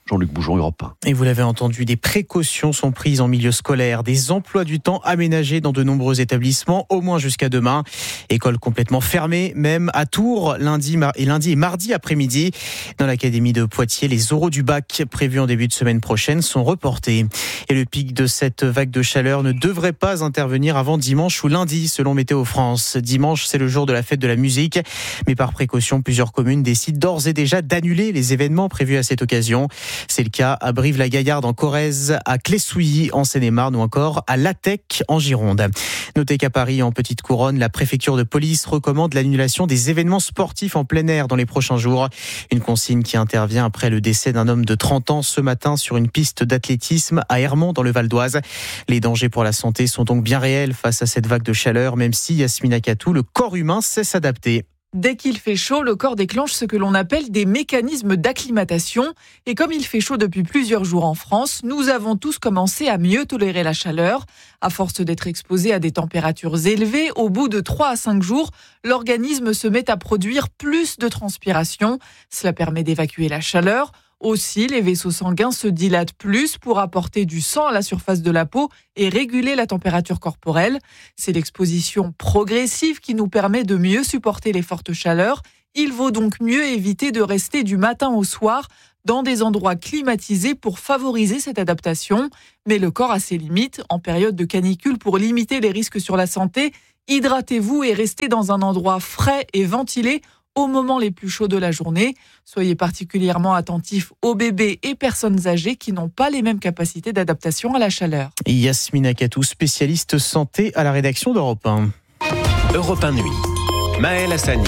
Speaker 15: Jean-Luc Bougeon, Europe 1.
Speaker 11: Et vous l'avez entendu, des précautions sont prises en milieu scolaire, des emplois du temps aménagés dans de nombreux établissements, au moins jusqu'à demain. École complètement fermée, même à Tours, lundi et mardi après-midi. Dans l'académie de Poitiers, les oraux du bac prévus en début de semaine prochaine sont reportés. Et le pic de cette vague de chaleur ne devrait pas intervenir avant dimanche ou lundi, selon Météo France. Dimanche, c'est le jour de la fête de la musique. Mais par précaution, plusieurs communes décident d'ores et déjà d'annuler les événements prévus à cette occasion. C'est le cas à Brive-la-Gaillarde en Corrèze, à Clessouilly en Seine-et-Marne ou encore à Latec en Gironde. Notez qu'à Paris, en Petite Couronne, la préfecture de police recommande l'annulation des événements sportifs en plein air dans les prochains jours. Une consigne qui intervient après le décès d'un homme de 30 ans ce matin sur une piste d'athlétisme à Hermont dans le Val-d'Oise. Les dangers pour la santé sont donc bien réels face à cette vague de chaleur, même si, Yasmina Katou, le corps humain sait s'adapter.
Speaker 19: Dès qu'il fait chaud, le corps déclenche ce que l'on appelle des mécanismes d'acclimatation. Et comme il fait chaud depuis plusieurs jours en France, nous avons tous commencé à mieux tolérer la chaleur. À force d'être exposés à des températures élevées, au bout de 3 à 5 jours, l'organisme se met à produire plus de transpiration. Cela permet d'évacuer la chaleur. Aussi, les vaisseaux sanguins se dilatent plus pour apporter du sang à la surface de la peau et réguler la température corporelle. C'est l'exposition progressive qui nous permet de mieux supporter les fortes chaleurs. Il vaut donc mieux éviter de rester du matin au soir dans des endroits climatisés pour favoriser cette adaptation. Mais le corps a ses limites. En période de canicule, pour limiter les risques sur la santé, hydratez-vous et restez dans un endroit frais et ventilé aux moments les plus chauds de la journée. Soyez particulièrement attentifs aux bébés et personnes âgées qui n'ont pas les mêmes capacités d'adaptation à la chaleur.
Speaker 11: Yasmina Katou, spécialiste santé à la rédaction d'Europe 1.
Speaker 3: Europe 1 Nuit. Maël Hassani.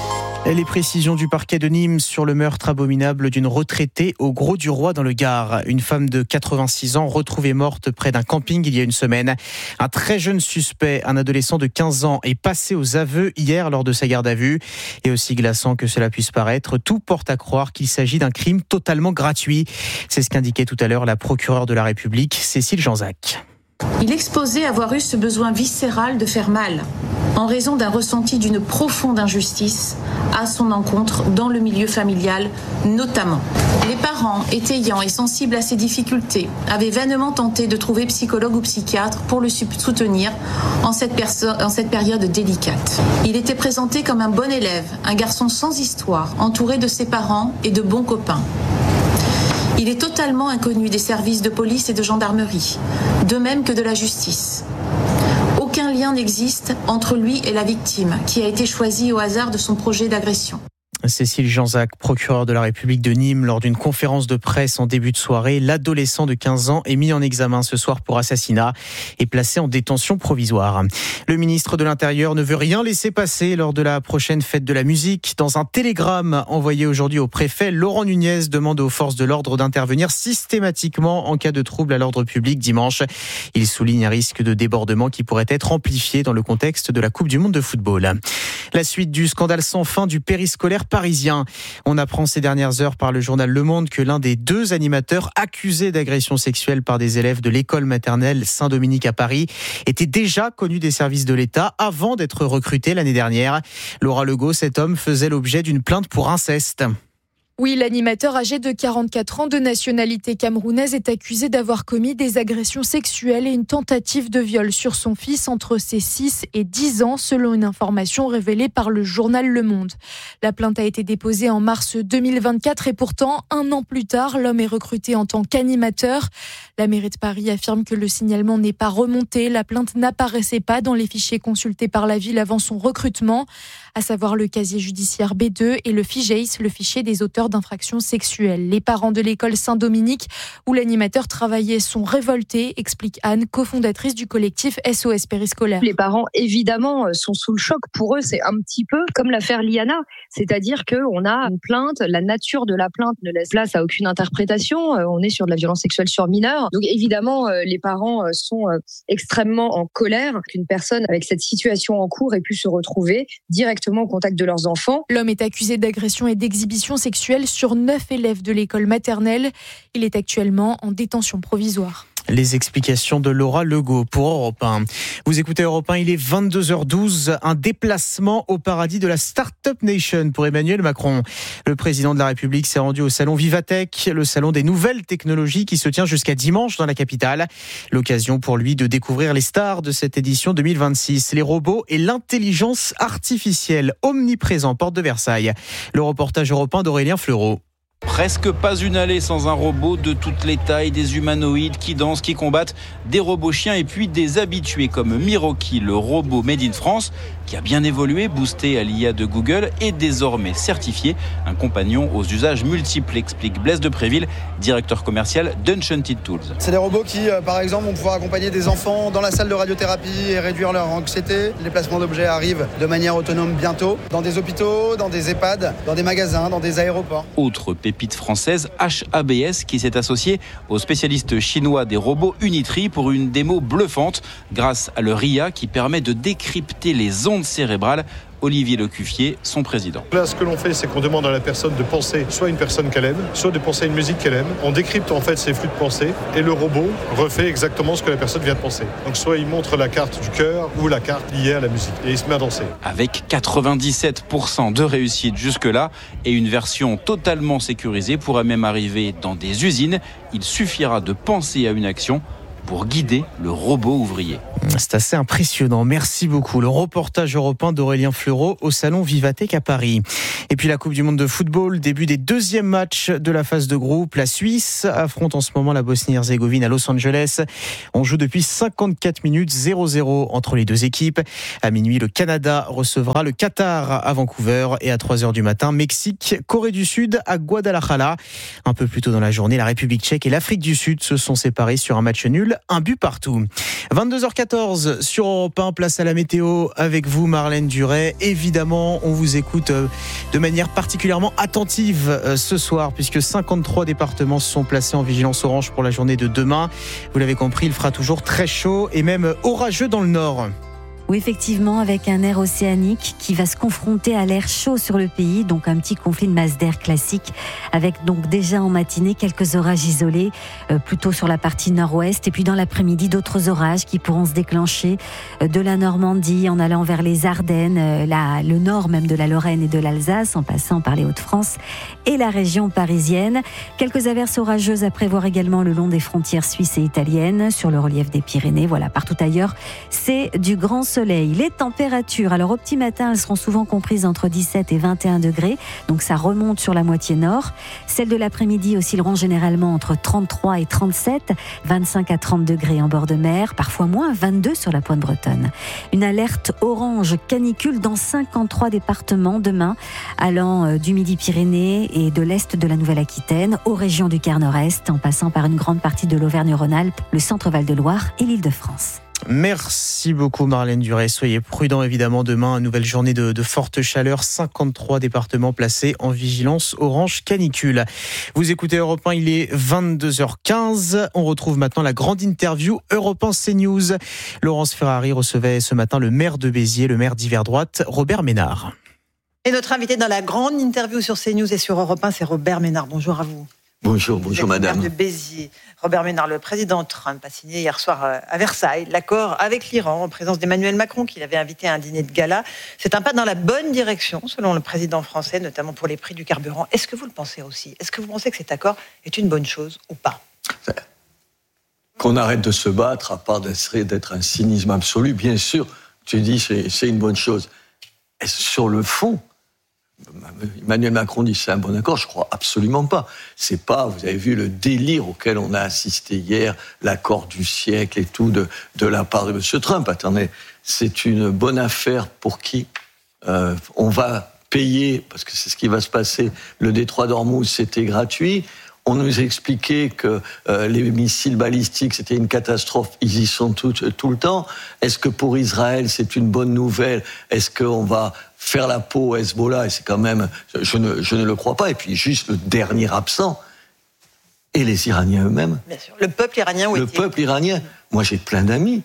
Speaker 11: Les précisions du parquet de Nîmes sur le meurtre abominable d'une retraitée au Grau-du-Roi dans le Gard. Une femme de 86 ans retrouvée morte près d'un camping il y a une semaine. Un très jeune suspect, un adolescent de 15 ans, est passé aux aveux hier lors de sa garde à vue. Et aussi glaçant que cela puisse paraître, tout porte à croire qu'il s'agit d'un crime totalement gratuit. C'est ce qu'indiquait tout à l'heure la procureure de la République, Cécile Janzac.
Speaker 20: Il exposait avoir eu ce besoin viscéral de faire mal, en raison d'un ressenti d'une profonde injustice à son encontre dans le milieu familial notamment. Les parents, étayants et sensibles à ces difficultés, avaient vainement tenté de trouver psychologue ou psychiatre pour le soutenir en cette période délicate. Il était présenté comme un bon élève, un garçon sans histoire, entouré de ses parents et de bons copains. Il est totalement inconnu des services de police et de gendarmerie, de même que de la justice. Aucun lien n'existe entre lui et la victime, qui a été choisie au hasard de son projet d'agression.
Speaker 11: Cécile Janzac, procureure de la République de Nîmes, lors d'une conférence de presse en début de soirée. L'adolescent de 15 ans est mis en examen ce soir pour assassinat et placé en détention provisoire. Le ministre de l'Intérieur ne veut rien laisser passer lors de la prochaine fête de la musique. Dans un télégramme envoyé aujourd'hui au préfet, Laurent Nunez demande aux forces de l'ordre d'intervenir systématiquement en cas de trouble à l'ordre public dimanche. Il souligne un risque de débordement qui pourrait être amplifié dans le contexte de la Coupe du Monde de football. La suite du scandale sans fin du périscolaire parisien. On apprend ces dernières heures par le journal Le Monde que l'un des 2 animateurs accusés d'agression sexuelle par des élèves de l'école maternelle Saint-Dominique à Paris était déjà connu des services de l'État avant d'être recruté l'année dernière. Laura Legault, cet homme faisait l'objet d'une plainte pour inceste.
Speaker 21: Oui, l'animateur âgé de 44 ans de nationalité camerounaise est accusé d'avoir commis des agressions sexuelles et une tentative de viol sur son fils entre ses 6 et 10 ans, selon une information révélée par le journal Le Monde. La plainte a été déposée en mars 2024 et pourtant, 1 an plus tard, l'homme est recruté en tant qu'animateur. La mairie de Paris affirme que le signalement n'est pas remonté. La plainte n'apparaissait pas dans les fichiers consultés par la ville avant son recrutement, à savoir le casier judiciaire B2 et le FIGEIS, le fichier des auteurs d'infractions sexuelles. Les parents de l'école Saint-Dominique où l'animateur travaillait sont révoltés, explique Anne, cofondatrice du collectif SOS Périscolaire.
Speaker 22: Les parents, évidemment, sont sous le choc. Pour eux, c'est un petit peu comme l'affaire Liana. C'est-à-dire qu'on a une plainte, la nature de la plainte ne laisse place à aucune interprétation. On est sur de la violence sexuelle sur mineurs. Donc évidemment, les parents sont extrêmement en colère qu'une personne avec cette situation en cours ait pu se retrouver directement au contact de leurs enfants.
Speaker 21: L'homme est accusé d'agression et d'exhibition sexuelle sur 9 élèves de l'école maternelle. Il est actuellement en détention provisoire.
Speaker 11: Les explications de Laura Legault pour Europe 1. Vous écoutez Europe 1, il est 22h12. Un déplacement au paradis de la Startup Nation pour Emmanuel Macron. Le président de la République s'est rendu au salon Vivatech, le salon des nouvelles technologies qui se tient jusqu'à dimanche dans la capitale. L'occasion pour lui de découvrir les stars de cette édition 2026, les robots et l'intelligence artificielle omniprésents porte de Versailles. Le reportage Europe 1 d'Aurélien Fleureau.
Speaker 4: Presque pas une allée sans un robot de toutes les tailles, des humanoïdes qui dansent, qui combattent, des robots chiens et puis des habitués comme Miroki, le robot made in France, qui a bien évolué, boosté à l'IA de Google et désormais certifié, un compagnon aux usages multiples, explique Blaise de Préville, directeur commercial d'Enchanted Tools.
Speaker 6: C'est des robots qui, par exemple, vont pouvoir accompagner des enfants dans la salle de radiothérapie et réduire leur anxiété. Les placements d'objets arrivent de manière autonome bientôt, dans des hôpitaux, dans des EHPAD, dans des magasins, dans des aéroports.
Speaker 4: Autre pépite française, HABS, qui s'est associé aux spécialistes chinois des robots Unitree pour une démo bluffante grâce à leur IA qui permet de décrypter les ondes cérébrales. Olivier Lecuffier, son président.
Speaker 23: Là, ce que l'on fait, c'est qu'on demande à la personne de penser soit une personne qu'elle aime, soit de penser à une musique qu'elle aime. On décrypte en fait ces flux de pensée et le robot refait exactement ce que la personne vient de penser. Donc soit il montre la carte du cœur ou la carte liée à la musique et il se met à danser.
Speaker 4: Avec 97% de réussite jusque-là et une version totalement sécurisée pourrait même arriver dans des usines, il suffira de penser à une action pour guider le robot ouvrier.
Speaker 11: C'est assez impressionnant. Merci beaucoup. Le reportage européen d'Aurélien Fleureau au salon Vivatech à Paris. Et puis la Coupe du Monde de football, début des deuxièmes matchs de la phase de groupe. La Suisse affronte en ce moment la Bosnie-Herzégovine à Los Angeles. On joue depuis 54 minutes 0-0 entre les deux équipes. À minuit, le Canada recevra le Qatar à Vancouver et à 3h du matin, Mexique, Corée du Sud à Guadalajara. Un peu plus tôt dans la journée, la République tchèque et l'Afrique du Sud se sont séparés sur un match nul, un but partout. 22h14 sur Europe 1, place à la météo avec vous Marlène Duret. Évidemment, on vous écoute de manière particulièrement attentive ce soir puisque 53 départements sont placés en vigilance orange pour la journée de demain. Vous l'avez compris, il fera toujours très chaud et même orageux dans le nord.
Speaker 24: Oui, effectivement, avec un air océanique qui va se confronter à l'air chaud sur le pays, donc un petit conflit de masse d'air classique, avec donc déjà en matinée quelques orages isolés, plutôt sur la partie nord-ouest, et puis dans l'après-midi d'autres orages qui pourront se déclencher de la Normandie en allant vers les Ardennes, le nord même de la Lorraine et de l'Alsace, en passant par les Hauts-de-France et la région parisienne. Quelques averses orageuses à prévoir également le long des frontières suisses et italiennes, sur le relief des Pyrénées. Voilà, partout ailleurs, c'est du grand soleil. Les températures, alors au petit matin, elles seront souvent comprises entre 17 et 21 degrés, donc ça remonte sur la moitié nord. Celles de l'après-midi oscilleront généralement entre 33 et 37, 25 à 30 degrés en bord de mer, parfois moins, 22 sur la pointe bretonne. Une alerte orange canicule dans 53 départements demain, allant du Midi-Pyrénées et de l'Est de la Nouvelle-Aquitaine aux régions du quart nord-est, en passant par une grande partie de l'Auvergne-Rhône-Alpes, le centre-Val de Loire et l'Île-de-France.
Speaker 11: Merci beaucoup Marlène Duret. Soyez prudents évidemment demain, une nouvelle journée de forte chaleur, 53 départements placés en vigilance orange canicule. Vous écoutez Europe 1, il est 22h15. On retrouve maintenant la grande interview Europe 1 CNews. Laurence Ferrari recevait ce matin le maire de Béziers, le maire d'hiver droite, Robert Ménard.
Speaker 25: Et notre invité dans la grande interview sur CNews et sur Europe 1, c'est Robert Ménard. Bonjour à vous.
Speaker 26: Bonjour madame.
Speaker 25: Maire de Béziers. Robert Ménard, le président Trump a signé hier soir à Versailles l'accord avec l'Iran en présence d'Emmanuel Macron qui l'avait invité à un dîner de gala. C'est un pas dans la bonne direction selon le président français, notamment pour les prix du carburant. Est-ce que vous le pensez aussi ? Est-ce que vous pensez que cet accord est une bonne chose ou pas ?
Speaker 26: Qu'on arrête de se battre, à part d'être un cynisme absolu, bien sûr, tu dis c'est une bonne chose. Et sur le fond, Emmanuel Macron dit c'est un bon accord, je crois absolument pas. C'est pas, vous avez vu le délire auquel on a assisté hier, l'accord du siècle et tout de la part de M. Trump. Attendez, c'est une bonne affaire pour qui on va payer, parce que c'est ce qui va se passer, le détroit d'Ormuz, c'était gratuit. On nous expliquait que les missiles balistiques, c'était une catastrophe. Ils y sont tout le temps. Est-ce que pour Israël, c'est une bonne nouvelle ? Est-ce qu'on va faire la peau au Hezbollah ? Et c'est quand même... Je ne le crois pas. Et puis, juste le dernier absent, et les Iraniens eux-mêmes.
Speaker 25: Bien sûr. Le peuple iranien,
Speaker 26: Le peuple iranien. Moi, j'ai plein d'amis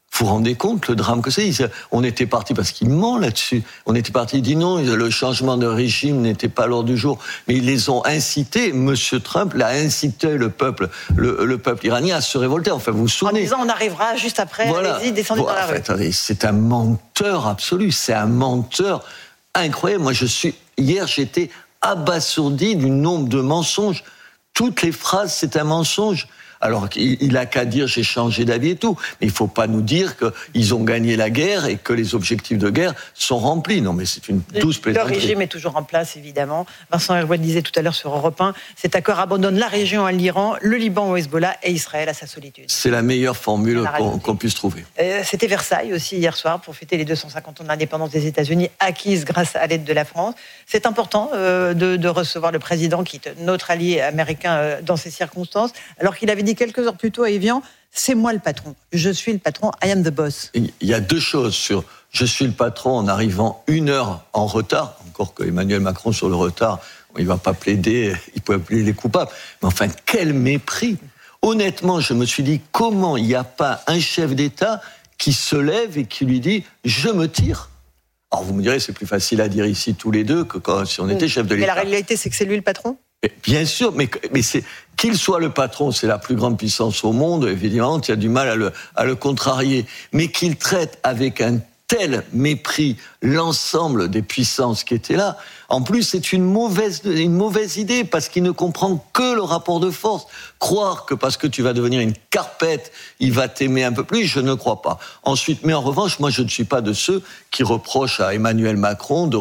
Speaker 26: Vous vous rendez compte le drame que c'est? On était parti, parce qu'il ment là-dessus, on était parti, il dit non, le changement de régime n'était pas à l'ordre du jour, mais ils les ont incités, Monsieur Trump l'a incité le peuple iranien à se révolter, enfin vous vous souvenez.
Speaker 25: En disant on arrivera juste après, voilà. Allez-y, descendez dans la rue.
Speaker 26: Attendez, c'est un menteur absolu, c'est un menteur incroyable. Moi hier j'étais abasourdi du nombre de mensonges, toutes les phrases c'est un mensonge. Alors, il a qu'à dire j'ai changé d'avis et tout, mais il faut pas nous dire qu'ils ont gagné la guerre et que les objectifs de guerre sont remplis. Non, mais c'est une douce plaisanterie.
Speaker 25: Le régime est toujours en place, évidemment. Vincent Herouet disait tout à l'heure sur Europe 1, cet accord abandonne la région à l'Iran, le Liban au Hezbollah et Israël à sa solitude.
Speaker 26: C'est la meilleure formule qu'on puisse trouver.
Speaker 25: C'était Versailles aussi hier soir pour fêter les 250 ans de l'indépendance des États-Unis, acquise grâce à l'aide de la France. C'est important de recevoir le président qui est notre allié américain dans ces circonstances, alors qu'il avait dit quelques heures plus tôt à Évian, c'est moi le patron. Je suis le patron, I am the boss.
Speaker 26: Il y a deux choses sur je suis le patron en arrivant 1 heure en retard, encore que Emmanuel Macron sur le retard, il ne va pas plaider, il peut appeler les coupables. Mais enfin, quel mépris! Honnêtement, je me suis dit, comment il n'y a pas un chef d'État qui se lève et qui lui dit « je me tire ». Alors vous me direz, c'est plus facile à dire ici tous les deux que si on était chef de l'État.
Speaker 25: Mais la réalité, c'est que c'est lui le patron ?
Speaker 26: Bien sûr, mais c'est qu'il soit le patron, c'est la plus grande puissance au monde, évidemment, il y a du mal à le contrarier, mais qu'il traite avec un tel mépris l'ensemble des puissances qui étaient là. En plus, c'est une mauvaise idée parce qu'il ne comprend que le rapport de force. Croire que parce que tu vas devenir une carpette, il va t'aimer un peu plus, je ne crois pas. Ensuite, mais en revanche, moi, je ne suis pas de ceux qui reprochent à Emmanuel Macron de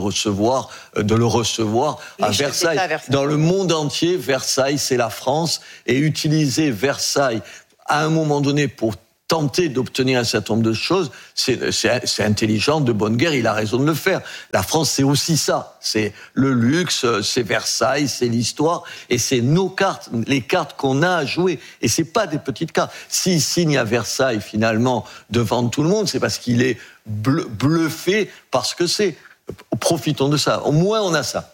Speaker 26: le recevoir à Versailles. Dans le monde entier, Versailles, c'est la France, et utiliser Versailles à un moment donné pour tenter d'obtenir un certain nombre de choses, c'est intelligent, de bonne guerre, il a raison de le faire. La France, c'est aussi ça. C'est le luxe, c'est Versailles, c'est l'histoire, et c'est nos cartes, les cartes qu'on a à jouer. Et c'est pas des petites cartes. S'il signe à Versailles, finalement, devant tout le monde, c'est parce qu'il est bluffé parce que c'est. Profitons de ça. Au moins, on a ça.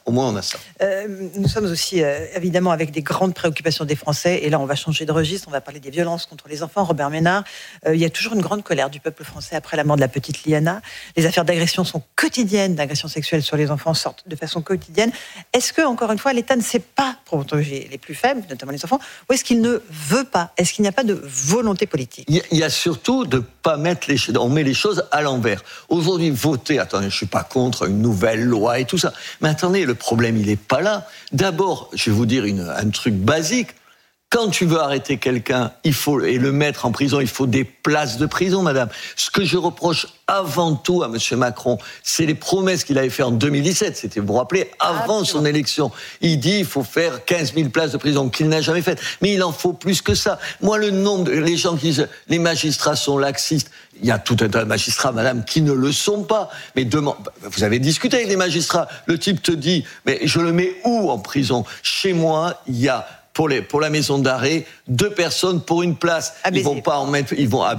Speaker 25: Nous sommes aussi, évidemment, avec des grandes préoccupations des Français. Et là, on va changer de registre. On va parler des violences contre les enfants. Robert Ménard, il y a toujours une grande colère du peuple français après la mort de la petite Liana. Les affaires d'agression sont quotidiennes, d'agression sexuelle sur les enfants sortent de façon quotidienne. Est-ce que, encore une fois, l'État ne sait pas protéger les plus faibles, notamment les enfants, ou est-ce qu'il ne veut pas? Est-ce qu'il n'y a pas de volonté politique?
Speaker 26: Il y a surtout de pas mettre on met les choses à l'envers. Aujourd'hui, voter, attendez, je suis pas contre une nouvelle loi et tout ça. Mais attendez, le problème, il n'est pas là. D'abord, je vais vous dire un truc basique. Quand tu veux arrêter quelqu'un, et le mettre en prison, il faut des places de prison, madame. Ce que je reproche avant tout à M. Macron, c'est les promesses qu'il avait faites en 2017. C'était, vous vous rappelez, avant son élection. Il dit il faut faire 15 000 places de prison, qu'il n'a jamais faites. Mais il en faut plus que ça. Moi, le nombre les gens qui disent les magistrats sont laxistes, il y a tout un tas de magistrats, madame, qui ne le sont pas. Mais vous avez discuté avec des magistrats. Le type te dit, mais je le mets où en prison? Chez moi, il y a pour la maison d'arrêt, 2 personnes pour une place. Ils vont pas en mettre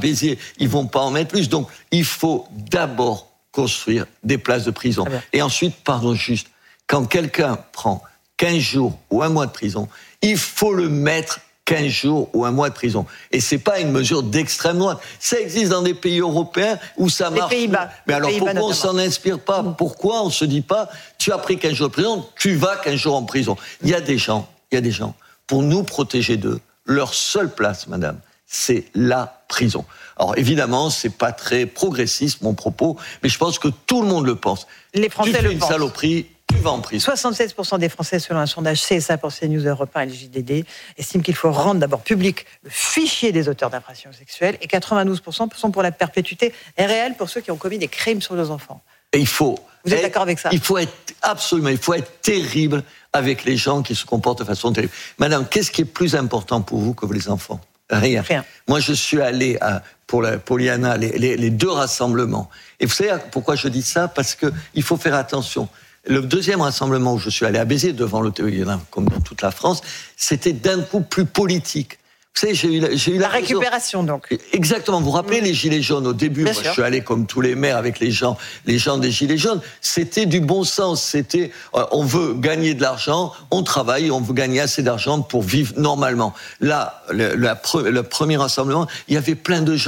Speaker 26: plus. Donc, il faut d'abord construire des places de prison. Et ensuite, quand quelqu'un prend 15 jours ou 1 mois de prison, il faut le mettre 15 jours ou 1 mois de prison. Et c'est pas une mesure d'extrême droite. Ça existe dans des pays européens où ça marche.
Speaker 25: Les Pays-Bas.
Speaker 26: Mais alors pourquoi on s'en inspire pas? Pourquoi on se dit pas, tu as pris 15 jours de prison, tu vas 15 jours en prison? Il y a des gens, pour nous protéger d'eux, leur seule place, madame, c'est la prison. Alors évidemment, c'est pas très progressiste mon propos, mais je pense que tout le monde le pense.
Speaker 25: Les Français le pensent.
Speaker 26: Tu fais une saloperie, tu vas en prison.
Speaker 25: 76% des Français, selon un sondage CSA pour CNews Europe 1 et le JDD, estiment qu'il faut rendre d'abord public le fichier des auteurs d'infractions sexuelles, et 92% sont pour la perpétuité réelle pour ceux qui ont commis des crimes sur nos enfants.
Speaker 26: Et
Speaker 25: Vous êtes d'accord avec ça?
Speaker 26: Il faut être terrible avec les gens qui se comportent de façon terrible. Madame, qu'est-ce qui est plus important pour vous que les enfants? Rien. Moi, je suis allé pour Liana, les 2 rassemblements. Et vous savez pourquoi je dis ça? Parce que il faut faire attention. Le deuxième rassemblement où je suis allé à Béziers, devant l'hôtel, comme dans toute la France, c'était d'un coup plus politique. Vous savez, j'ai eu la
Speaker 25: récupération, donc.
Speaker 26: Exactement. Vous vous rappelez les Gilets jaunes au début? Moi, je suis allé comme tous les maires avec les gens des Gilets jaunes. C'était du bon sens. C'était, on veut gagner de l'argent, on travaille, on veut gagner assez d'argent pour vivre normalement. Là, le premier rassemblement, il y avait plein de gens de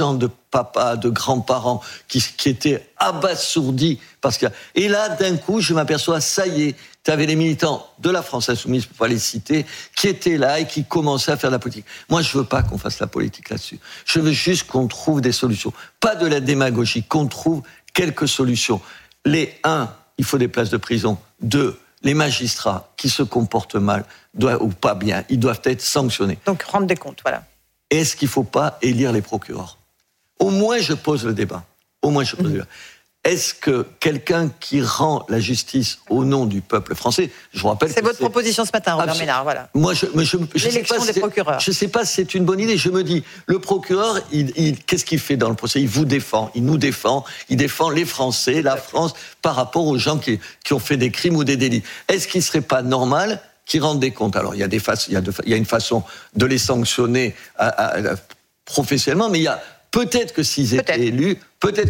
Speaker 26: papas, de grands-parents qui étaient abasourdis et là, d'un coup, je m'aperçois, ça y est, tu avais les militants de la France Insoumise, pour pas les citer, qui étaient là et qui commençaient à faire de la politique. Moi, je veux pas qu'on fasse la politique là-dessus. Je veux juste qu'on trouve des solutions. Pas de la démagogie, qu'on trouve quelques solutions. Il faut des places de prison. 2, les magistrats qui se comportent mal ou pas bien, ils doivent être sanctionnés.
Speaker 25: Donc, rendre des comptes, voilà.
Speaker 26: Est-ce qu'il ne faut pas élire les procureurs ? Au moins, je pose le débat. Est-ce que quelqu'un qui rend la justice au nom du peuple français, je vous rappelle...
Speaker 25: C'est votre proposition ce matin, Robert Ménard, voilà.
Speaker 26: Moi,
Speaker 25: l'élection des procureurs.
Speaker 26: Je ne sais pas si c'est une bonne idée. Je me dis, le procureur, qu'est-ce qu'il fait dans le procès ? Il vous défend, il nous défend, il défend les Français, la France, par rapport aux gens qui ont fait des crimes ou des délits. Est-ce qu'il ne serait pas normal qu'ils rendent des comptes ? Alors, il y a une façon de les sanctionner professionnellement, mais il y a... Peut-être que s'ils étaient élus,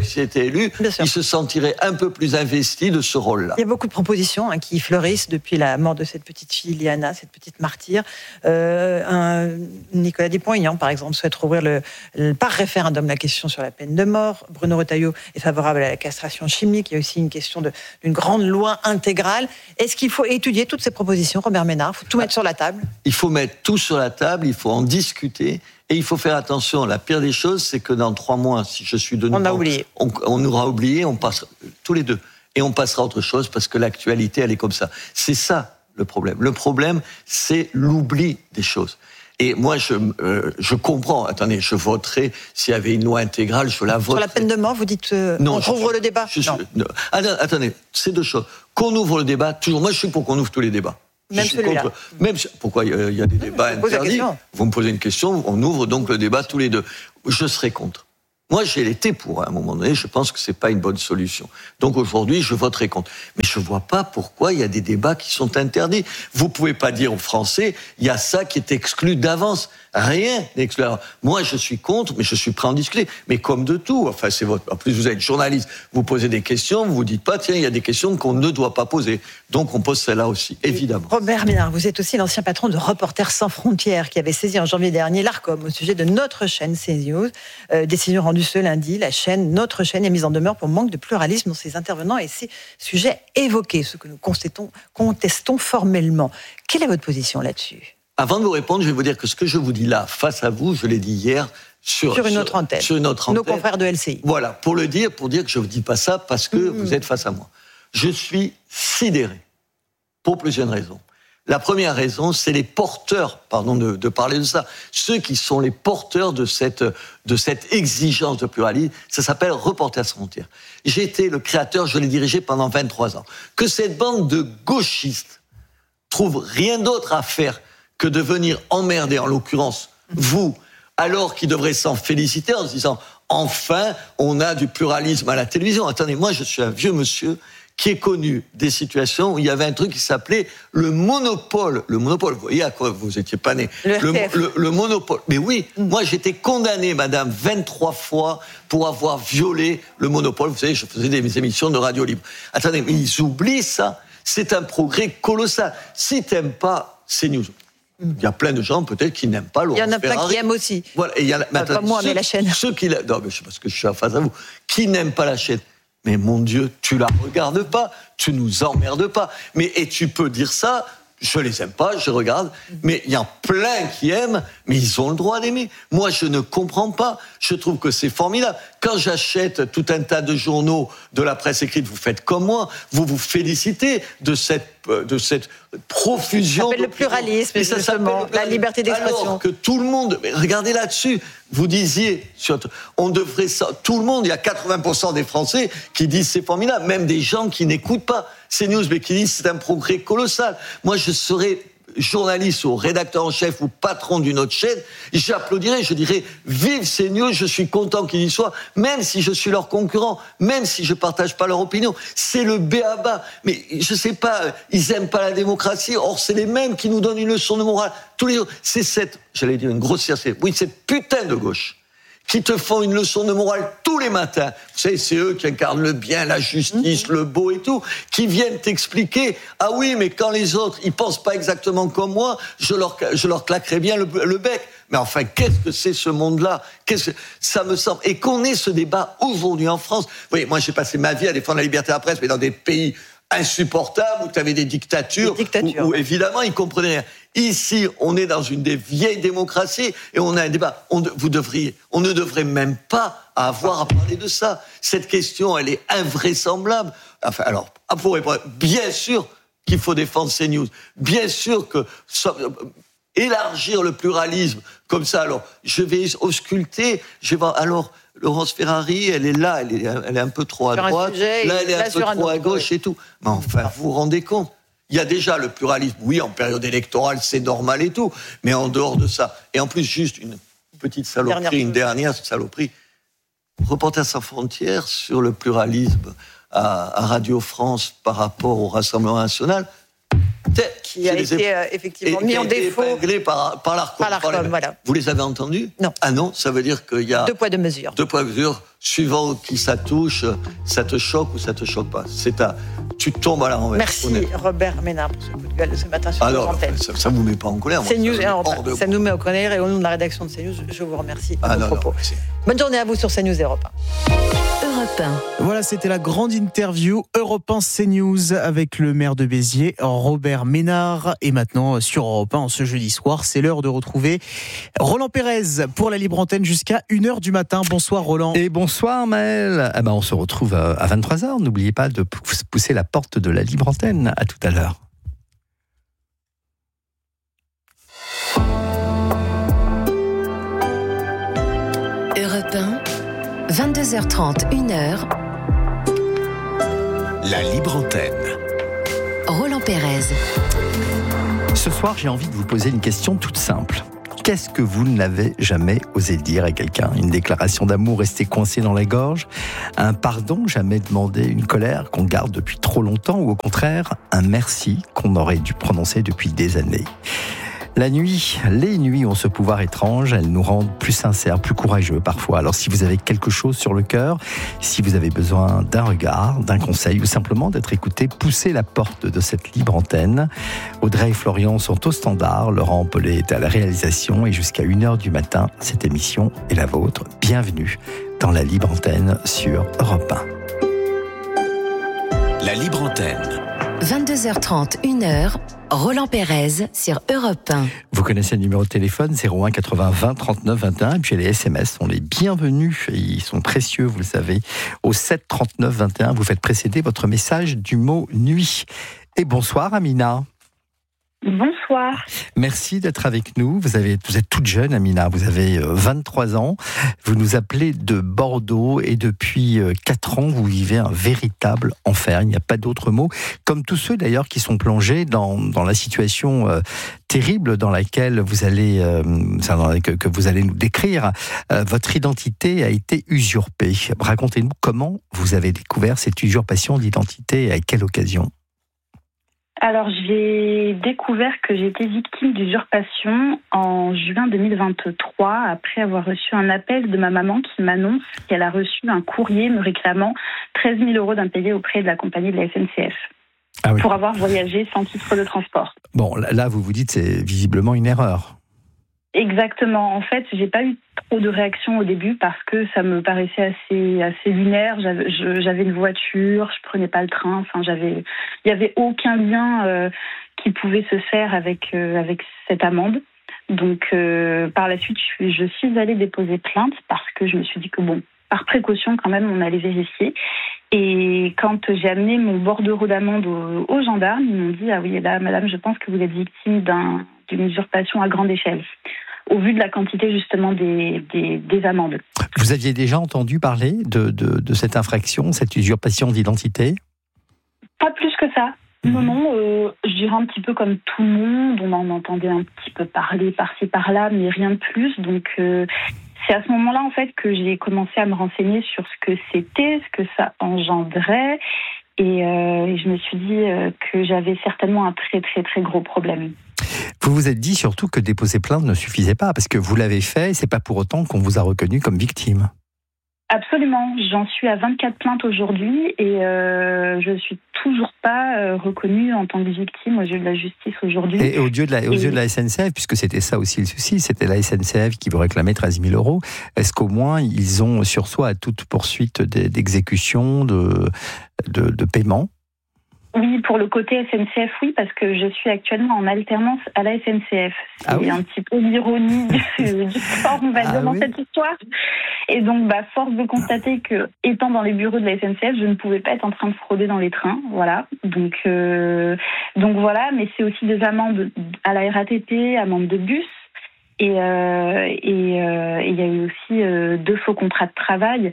Speaker 26: ils se sentiraient un peu plus investis de ce rôle-là.
Speaker 25: Il y a beaucoup de propositions qui fleurissent depuis la mort de cette petite fille, Liana, cette petite martyre. Nicolas Dupont-Aignan, par exemple, souhaite rouvrir par référendum la question sur la peine de mort. Bruno Retailleau est favorable à la castration chimique. Il y a aussi une question d'une grande loi intégrale. Est-ce qu'il faut étudier toutes ces propositions, Robert Ménard ? Il faut tout mettre sur la table ?
Speaker 26: Il faut mettre tout sur la table, il faut en discuter. Et il faut faire attention. La pire des choses, c'est que dans 3 mois, si je suis de nouveau... On aura oublié, on passera tous les deux. Et on passera à autre chose parce que l'actualité, elle est comme ça. C'est ça, le problème. Le problème, c'est l'oubli des choses. Et moi, je comprends. Attendez, je voterai. S'il y avait une loi intégrale, je la voterai.
Speaker 25: Sur la peine de mort, vous dites on ouvre le débat ?
Speaker 26: Non. Attendez, c'est 2 choses. Qu'on ouvre le débat, toujours. Moi, je suis pour qu'on ouvre tous les débats.
Speaker 25: Même celui-là.
Speaker 26: Pourquoi il y a des débats interdits ? Vous me posez une question, on ouvre donc le débat tous les deux. Je serai contre. Moi, j'ai été pour, à un moment donné, je pense que c'est pas une bonne solution. Donc aujourd'hui, je voterai contre. Mais je vois pas pourquoi il y a des débats qui sont interdits. Vous pouvez pas dire aux Français, il y a ça qui est exclu d'avance. Rien n'est exclu. Moi, je suis contre, mais je suis prêt à en discuter. Mais comme de tout, enfin, en plus, vous êtes journaliste, vous posez des questions, vous dites pas, tiens, il y a des questions qu'on ne doit pas poser. Donc, on pose celle-là aussi, évidemment.
Speaker 25: Robert Ménard, vous êtes aussi l'ancien patron de Reporters sans frontières, qui avait saisi en janvier dernier l'Arcom au sujet de notre chaîne CNews. Décision rendue ce lundi, notre chaîne est mise en demeure pour manque de pluralisme dans ses intervenants et ses sujets évoqués, ce que nous contestons formellement. Quelle est votre position là-dessus ?
Speaker 26: Avant de vous répondre, je vais vous dire que ce que je vous dis là, face à vous, je l'ai dit hier sur
Speaker 25: une autre antenne. Nos confrères de LCI.
Speaker 26: Voilà, pour dire que je ne vous dis pas ça parce que vous êtes face à moi. Je suis sidéré pour plusieurs raisons. La première raison, c'est les porteurs, pardon de parler de ça, ceux qui sont les porteurs de cette exigence de pluralisme, ça s'appelle Reporters sans frontières. J'ai été le créateur, je l'ai dirigé pendant 23 ans. Que cette bande de gauchistes trouve rien d'autre à faire que de venir emmerder, en l'occurrence, vous, alors qu'ils devraient s'en féliciter en se disant « Enfin, on a du pluralisme à la télévision ». Attendez, moi, je suis un vieux monsieur qui est connu des situations où il y avait un truc qui s'appelait le monopole. Le monopole, vous voyez à quoi vous n'étiez pas né. Le monopole. Mais oui, moi, j'étais condamné, madame, 23 fois pour avoir violé le monopole. Vous savez, je faisais des émissions de radio libre. Attendez, mais ils oublient ça. C'est un progrès colossal. Si t'aimes pas CNews, il y a plein de gens peut-être qui n'aiment pas Laurent Ferrari.
Speaker 25: Il y en a plein qui aiment aussi.
Speaker 26: Voilà, et il y a,
Speaker 25: pas moi, mais la chaîne.
Speaker 26: Non, mais c'est parce que je suis en face à vous. Qui n'aiment pas la chaîne. Mais mon Dieu, tu la regardes pas, tu nous emmerdes pas. Et tu peux dire ça, je les aime pas, je regarde, mais il y en a plein qui aiment, mais ils ont le droit d'aimer. Moi, je ne comprends pas. Je trouve que c'est formidable. Quand j'achète tout un tas de journaux de la presse écrite, vous faites comme moi, vous vous félicitez de cette profusion.
Speaker 25: Ça s'appelle le pluralisme, justement, la liberté d'expression.
Speaker 26: Alors que tout le monde, regardez là-dessus, vous disiez, on devrait ça, tout le monde, il y a 80% des Français qui disent c'est formidable, même des gens qui n'écoutent pas CNews, mais qui disent c'est un progrès colossal. Moi, je serais journaliste ou rédacteur en chef ou patron d'une autre chaîne, j'applaudirais, je dirais vive CNews, je suis content qu'ils y soient, même si je suis leur concurrent, même si je partage pas leur opinion. C'est le b.a.-ba. Mais je sais pas, ils aiment pas la démocratie, or c'est les mêmes qui nous donnent une leçon de morale tous les jours. C'est cette putain de gauche qui te font une leçon de morale tous les matins. Vous savez, c'est eux qui incarnent le bien, la justice, le beau et tout, qui viennent t'expliquer, ah oui, mais quand les autres, ils pensent pas exactement comme moi, je leur claquerai bien le bec. mais enfin, qu'est-ce que c'est ce monde-là ? Ça me semble. Et qu'on ait ce débat aujourd'hui en France. Vous voyez, moi, j'ai passé ma vie à défendre la liberté de la presse, mais dans des pays insupportables où tu avais des dictatures. Où évidemment, ils comprenaient rien. Ici, on est dans une des vieilles démocraties et on a un débat. On ne devrait même pas avoir à parler de ça. Cette question, elle est invraisemblable. Enfin, alors, pour répondre, bien sûr qu'il faut défendre CNews. Bien sûr que élargir le pluralisme comme ça. Alors, je vais ausculter. Alors, Laurence Ferrari, elle est là, elle est un peu trop à droite. Là, elle est un peu trop à gauche et tout. Mais enfin, vous vous rendez compte ? Il y a déjà le pluralisme. Oui, en période électorale, c'est normal et tout. Mais en dehors de ça. Et en plus, juste une petite saloperie, une dernière saloperie. Reporters sans frontières sur le pluralisme à Radio France par rapport au Rassemblement national.
Speaker 25: Qui a été effectivement mis en défaut
Speaker 26: par l'Arcom.
Speaker 25: Voilà.
Speaker 26: Vous les avez entendus ? Non. Ah non, ça veut dire qu'il y a
Speaker 25: 2 poids 2 mesures.
Speaker 26: 2 poids 2 mesures, suivant qui ça touche, ça te choque ou ça te choque pas. Tu tombes à la renverse.
Speaker 25: Merci Robert Ménard pour ce coup de gueule de ce matin sur nos antennes.
Speaker 26: Ça vous met pas en colère.
Speaker 25: CNews, ça nous met en colère et au nom de la rédaction de CNews, je vous remercie de vos propos. Bonne journée à vous sur CNews Europe
Speaker 2: 1.
Speaker 11: Voilà, c'était la grande interview Europe 1 CNews avec le maire de Béziers, Robert Ménard. Et maintenant, sur Europe 1, ce jeudi soir, c'est l'heure de retrouver Roland Pérez pour la libre antenne jusqu'à 1h du matin. Bonsoir Roland.
Speaker 1: Et bonsoir Maël. On se retrouve à 23h. N'oubliez pas de pousser la porte de la libre antenne. À tout à l'heure.
Speaker 2: Europe 1, 22h30, 1h.
Speaker 3: La libre antenne.
Speaker 2: Roland Pérez.
Speaker 1: Ce soir, j'ai envie de vous poser une question toute simple. Qu'est-ce que vous n'avez jamais osé dire à quelqu'un ? Une déclaration d'amour restée coincée dans la gorge ? Un pardon jamais demandé ? Une colère qu'on garde depuis trop longtemps ? Ou au contraire, un merci qu'on aurait dû prononcer depuis des années ? La nuit, les nuits ont ce pouvoir étrange, elles nous rendent plus sincères, plus courageux parfois. Alors si vous avez quelque chose sur le cœur, si vous avez besoin d'un regard, d'un conseil ou simplement d'être écouté, poussez la porte de cette libre antenne. Audrey et Florian sont au standard, Laurent Pellet est à la réalisation et jusqu'à 1h du matin, cette émission est la vôtre. Bienvenue dans la libre antenne sur Europe
Speaker 3: 1. La libre antenne.
Speaker 2: 22h30, 1h. Roland Pérez sur Europe 1.
Speaker 1: Vous connaissez le numéro de téléphone 01 80 20 39 21 et puis les SMS sont les bienvenus et ils sont précieux, vous le savez. Au 7 39 21, vous faites précéder votre message du mot nuit. Et bonsoir Amina.
Speaker 5: Bonsoir.
Speaker 1: Merci d'être avec nous. Vous êtes toute jeune, Amina. Vous avez 23 ans. Vous nous appelez de Bordeaux et depuis 4 ans, vous vivez un véritable enfer. Il n'y a pas d'autre mot. Comme tous ceux d'ailleurs qui sont plongés dans la situation terrible dans laquelle vous allez, que vous allez nous décrire. Votre identité a été usurpée. Racontez-nous comment vous avez découvert cette usurpation d'identité et à quelle occasion ?
Speaker 5: Alors, j'ai découvert que j'étais victime d'usurpation en juin 2023, après avoir reçu un appel de ma maman qui m'annonce qu'elle a reçu un courrier me réclamant 13 000 € d'impayés auprès de la compagnie de la SNCF pour avoir voyagé sans titre de transport.
Speaker 1: Bon, là, vous vous dites c'est visiblement une erreur.
Speaker 5: Exactement. En fait, j'ai pas eu trop de réactions au début parce que ça me paraissait assez lunaire. J'avais une voiture, je prenais pas le train. Enfin, il y avait aucun lien qui pouvait se faire avec cette amende. Donc, par la suite, je suis allée déposer plainte parce que je me suis dit que par précaution, quand même, on allait vérifier. Et quand j'ai amené mon bordereau d'amende aux gendarmes, ils m'ont dit « Ah oui, là, madame, je pense que vous êtes victime d'une usurpation à grande échelle ». Au vu de la quantité justement des amendes.
Speaker 1: Vous aviez déjà entendu parler de cette infraction, cette usurpation d'identité ?
Speaker 5: Pas plus que ça. Non, je dirais un petit peu comme tout le monde, on en entendait un petit peu parler par-ci par-là, mais rien de plus. Donc c'est à ce moment-là en fait que j'ai commencé à me renseigner sur ce que c'était, ce que ça engendrait, et je me suis dit que j'avais certainement un très très très gros problème.
Speaker 1: Vous vous êtes dit surtout que déposer plainte ne suffisait pas, parce que vous l'avez fait, et c'est pas pour autant qu'on vous a reconnu comme victime.
Speaker 5: Absolument, j'en suis à 24 plaintes aujourd'hui et je suis toujours pas reconnue en tant que victime aux yeux de la justice aujourd'hui.
Speaker 1: Et aux yeux de la SNCF, puisque c'était ça aussi le souci, c'était la SNCF qui vous réclamait 13 000 €. Est-ce qu'au moins ils ont sursoir à toute poursuite d'exécution, de paiement ?
Speaker 5: Oui, pour le côté SNCF, oui, parce que je suis actuellement en alternance à la SNCF. C'est un petit peu l'ironie du sort, on va dire, dans cette histoire. Et donc, force de constater que, étant dans les bureaux de la SNCF, je ne pouvais pas être en train de frauder dans les trains, voilà. Donc voilà, mais c'est aussi des amendes à la RATP, amendes de bus. Et il y a eu aussi 2 faux contrats de travail.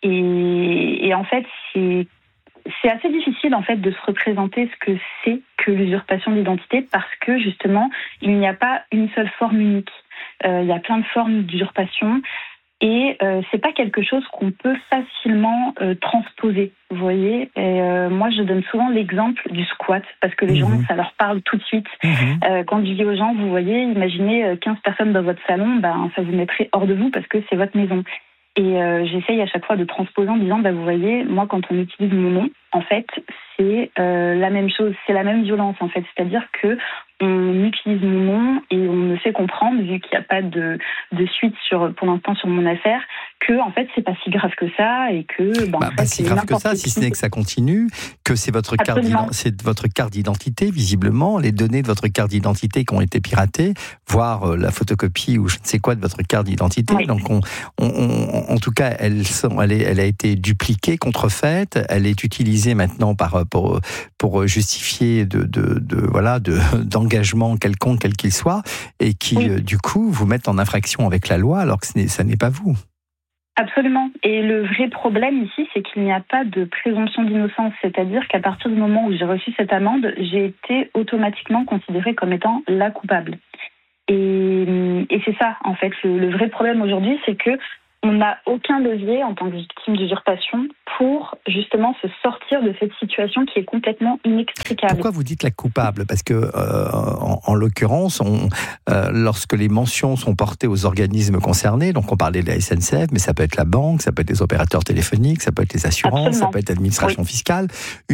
Speaker 5: Et en fait, c'est assez difficile en fait de se représenter ce que c'est que l'usurpation d'identité parce que justement il n'y a pas une seule forme unique. Il y a plein de formes d'usurpation et c'est pas quelque chose qu'on peut facilement transposer. Vous voyez, moi je donne souvent l'exemple du squat parce que les gens ça leur parle tout de suite. Quand je dis aux gens, vous voyez, imaginez 15 personnes dans votre salon, ça vous mettrait hors de vous parce que c'est votre maison. Et j'essaye à chaque fois de transposer en disant, vous voyez, moi, quand on utilise mon nom, en fait, c'est la même chose, c'est la même violence, en fait. C'est-à-dire que on utilise mon nom et on me fait comprendre, vu qu'il n'y a pas de suite pour l'instant sur mon affaire, que en fait c'est pas si grave que ça et que
Speaker 1: pas si grave que ça, si ce n'est que ça continue, que c'est votre carte d'identité visiblement, les données de votre carte d'identité qui ont été piratées, voire la photocopie ou je ne sais quoi de votre carte d'identité. Oui. Donc en tout cas elle a été dupliquée, contrefaite, elle est utilisée maintenant pour justifier d'engagement quelconque, quel qu'il soit, et qui, du coup, vous mettent en infraction avec la loi, alors que ça n'est pas vous.
Speaker 5: Absolument. Et le vrai problème ici, c'est qu'il n'y a pas de présomption d'innocence. C'est-à-dire qu'à partir du moment où j'ai reçu cette amende, j'ai été automatiquement considérée comme étant la coupable. Et c'est ça, en fait. Le vrai problème aujourd'hui, c'est que on n'a aucun levier en tant que victime d'usurpation pour justement se sortir de cette situation qui est complètement inextricable.
Speaker 1: Pourquoi vous dites la coupable ? Parce que en l'occurrence, lorsque les mentions sont portées aux organismes concernés, donc on parlait de la SNCF, mais ça peut être la banque, ça peut être les opérateurs téléphoniques, ça peut être les assurances, ça peut être l'administration fiscale.